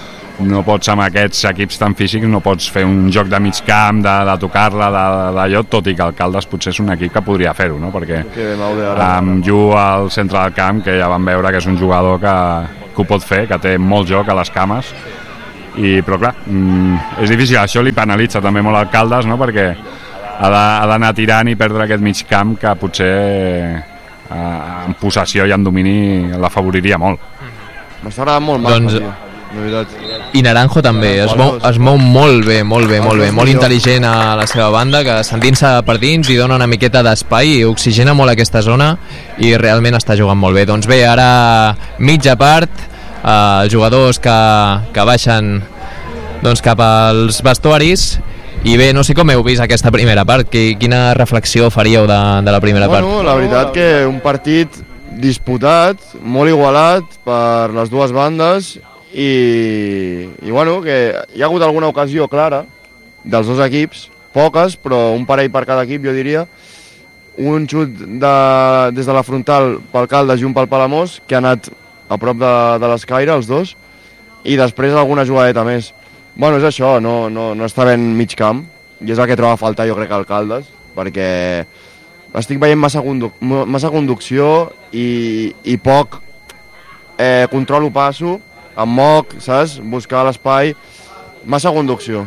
Speaker 4: no pots amb aquests equips tan físics, no pots fer un joc de mig camp, de, de tocar-la, d'allò, tot i que el Caldes potser és un equip que podria fer-ho, no? Perquè amb Llu al centre del camp, que ja vam veure que és un jugador que, que ho pot fer, que té molt joc a les cames, i, però clar, és difícil, això li penalitza també molt al Caldes, no? Perquè ha d'anar tirant i perdre aquest mig camp que potser eh, en possessió i en domini l'afavoriria molt.
Speaker 2: M'està agradant molt Marc, doncs... tio.
Speaker 1: I Naranjo també, es mou, es mou molt bé, molt bé, molt bé, molt intel·ligent a la seva banda, que s'endinsa per dins i dona una miqueta d'espai i oxigena molt aquesta zona i realment està jugant molt bé. Doncs bé, ara mitja part, eh, jugadors que, que baixen doncs, cap als vestuaris i bé, no sé com heu vist aquesta primera part, quina reflexió faríeu de, de la primera
Speaker 2: bueno,
Speaker 1: part?
Speaker 2: La veritat que un partit disputat, molt igualat per les dues bandes i, i bueno, que hi ha hagut alguna ocasió clara dels dos equips, poques, però un parell per cada equip, jo diria. Un xut de, des de la frontal pel Caldes i un pel Palamós, que ha anat a prop de, de l'escaire, els dos, i després alguna jugadeta més. Bueno, és això, no, no, no està ben mig camp, i és el que troba a faltar jo crec al Caldes, perquè estic veient massa, conduc massa conducció i, i poc eh, control o passo, amb moc, saps? Buscar l'espai, massa conducció.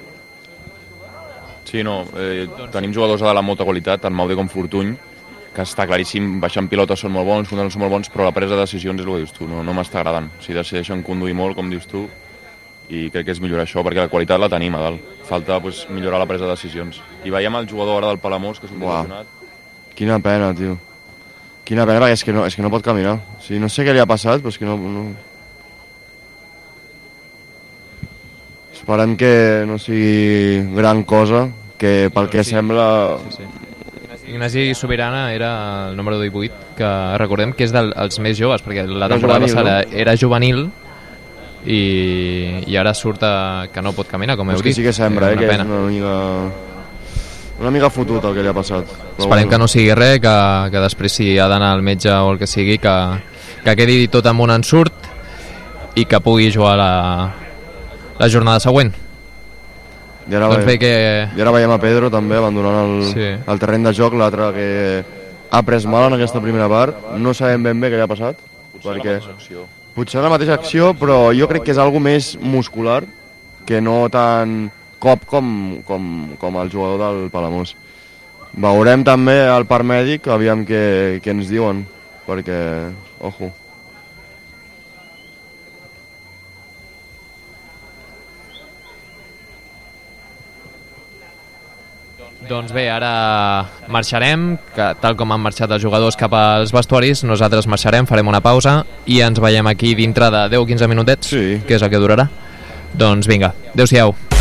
Speaker 3: Sí, no, eh, tenim jugadors de la molta qualitat, tant Maude com Fortuny, que està claríssim, baixant pilotes són molt bons, fundant són molt bons, però la presa de decisions és el que dius tu, no, no m'està agradant. O sigui, decideixen conduir molt, com dius tu, i crec que és millorar això, perquè la qualitat la tenim a dalt. Falta pues, millorar la presa de decisions. I veiem el jugador ara del Palamós, que és un lesionat.
Speaker 2: Quina pena, tio. Quina pena, perquè és que no, és que no pot caminar. O sigui, no sé què li ha passat, però és que no... no... Esperem que no sigui gran cosa, que pel que sí. sembla...
Speaker 1: Sí, sí. Ignasi Sobirana era el número divuit, que recordem que és dels més joves, perquè la temporada passada no? era juvenil i, i ara surt a, que no pot caminar, com heu dit.
Speaker 2: Que sí que sembla, eh, que pena. És una mica, una mica fotut el que li ha passat.
Speaker 1: Esperem bueno. que no sigui res, que, que després si ha d'anar al metge o el que sigui, que, que quedi tot amb un ensurt i que pugui jugar la, la jornada següent.
Speaker 2: I ara, doncs ve, que... I ara veiem a Pedro també abandonant el, sí. el terreny de joc, l'altre que ha pres mal en aquesta primera part. No sabem ben bé què li ha passat.
Speaker 3: Potser perquè... la mateixa acció.
Speaker 2: Potser la mateixa acció, però jo crec que és algo més muscular que no tan cop com, com, com el jugador del Palamós. Veurem també el part mèdic, aviam què, què ens diuen, perquè, ojo.
Speaker 1: Doncs bé, ara marxarem, que tal com han marxat els jugadors cap als vestuaris, nosaltres marxarem, farem una pausa i ens veiem aquí dintre de deu o quinze minutets,
Speaker 2: sí.
Speaker 1: que és el que durarà. Doncs vinga, adeu-siau.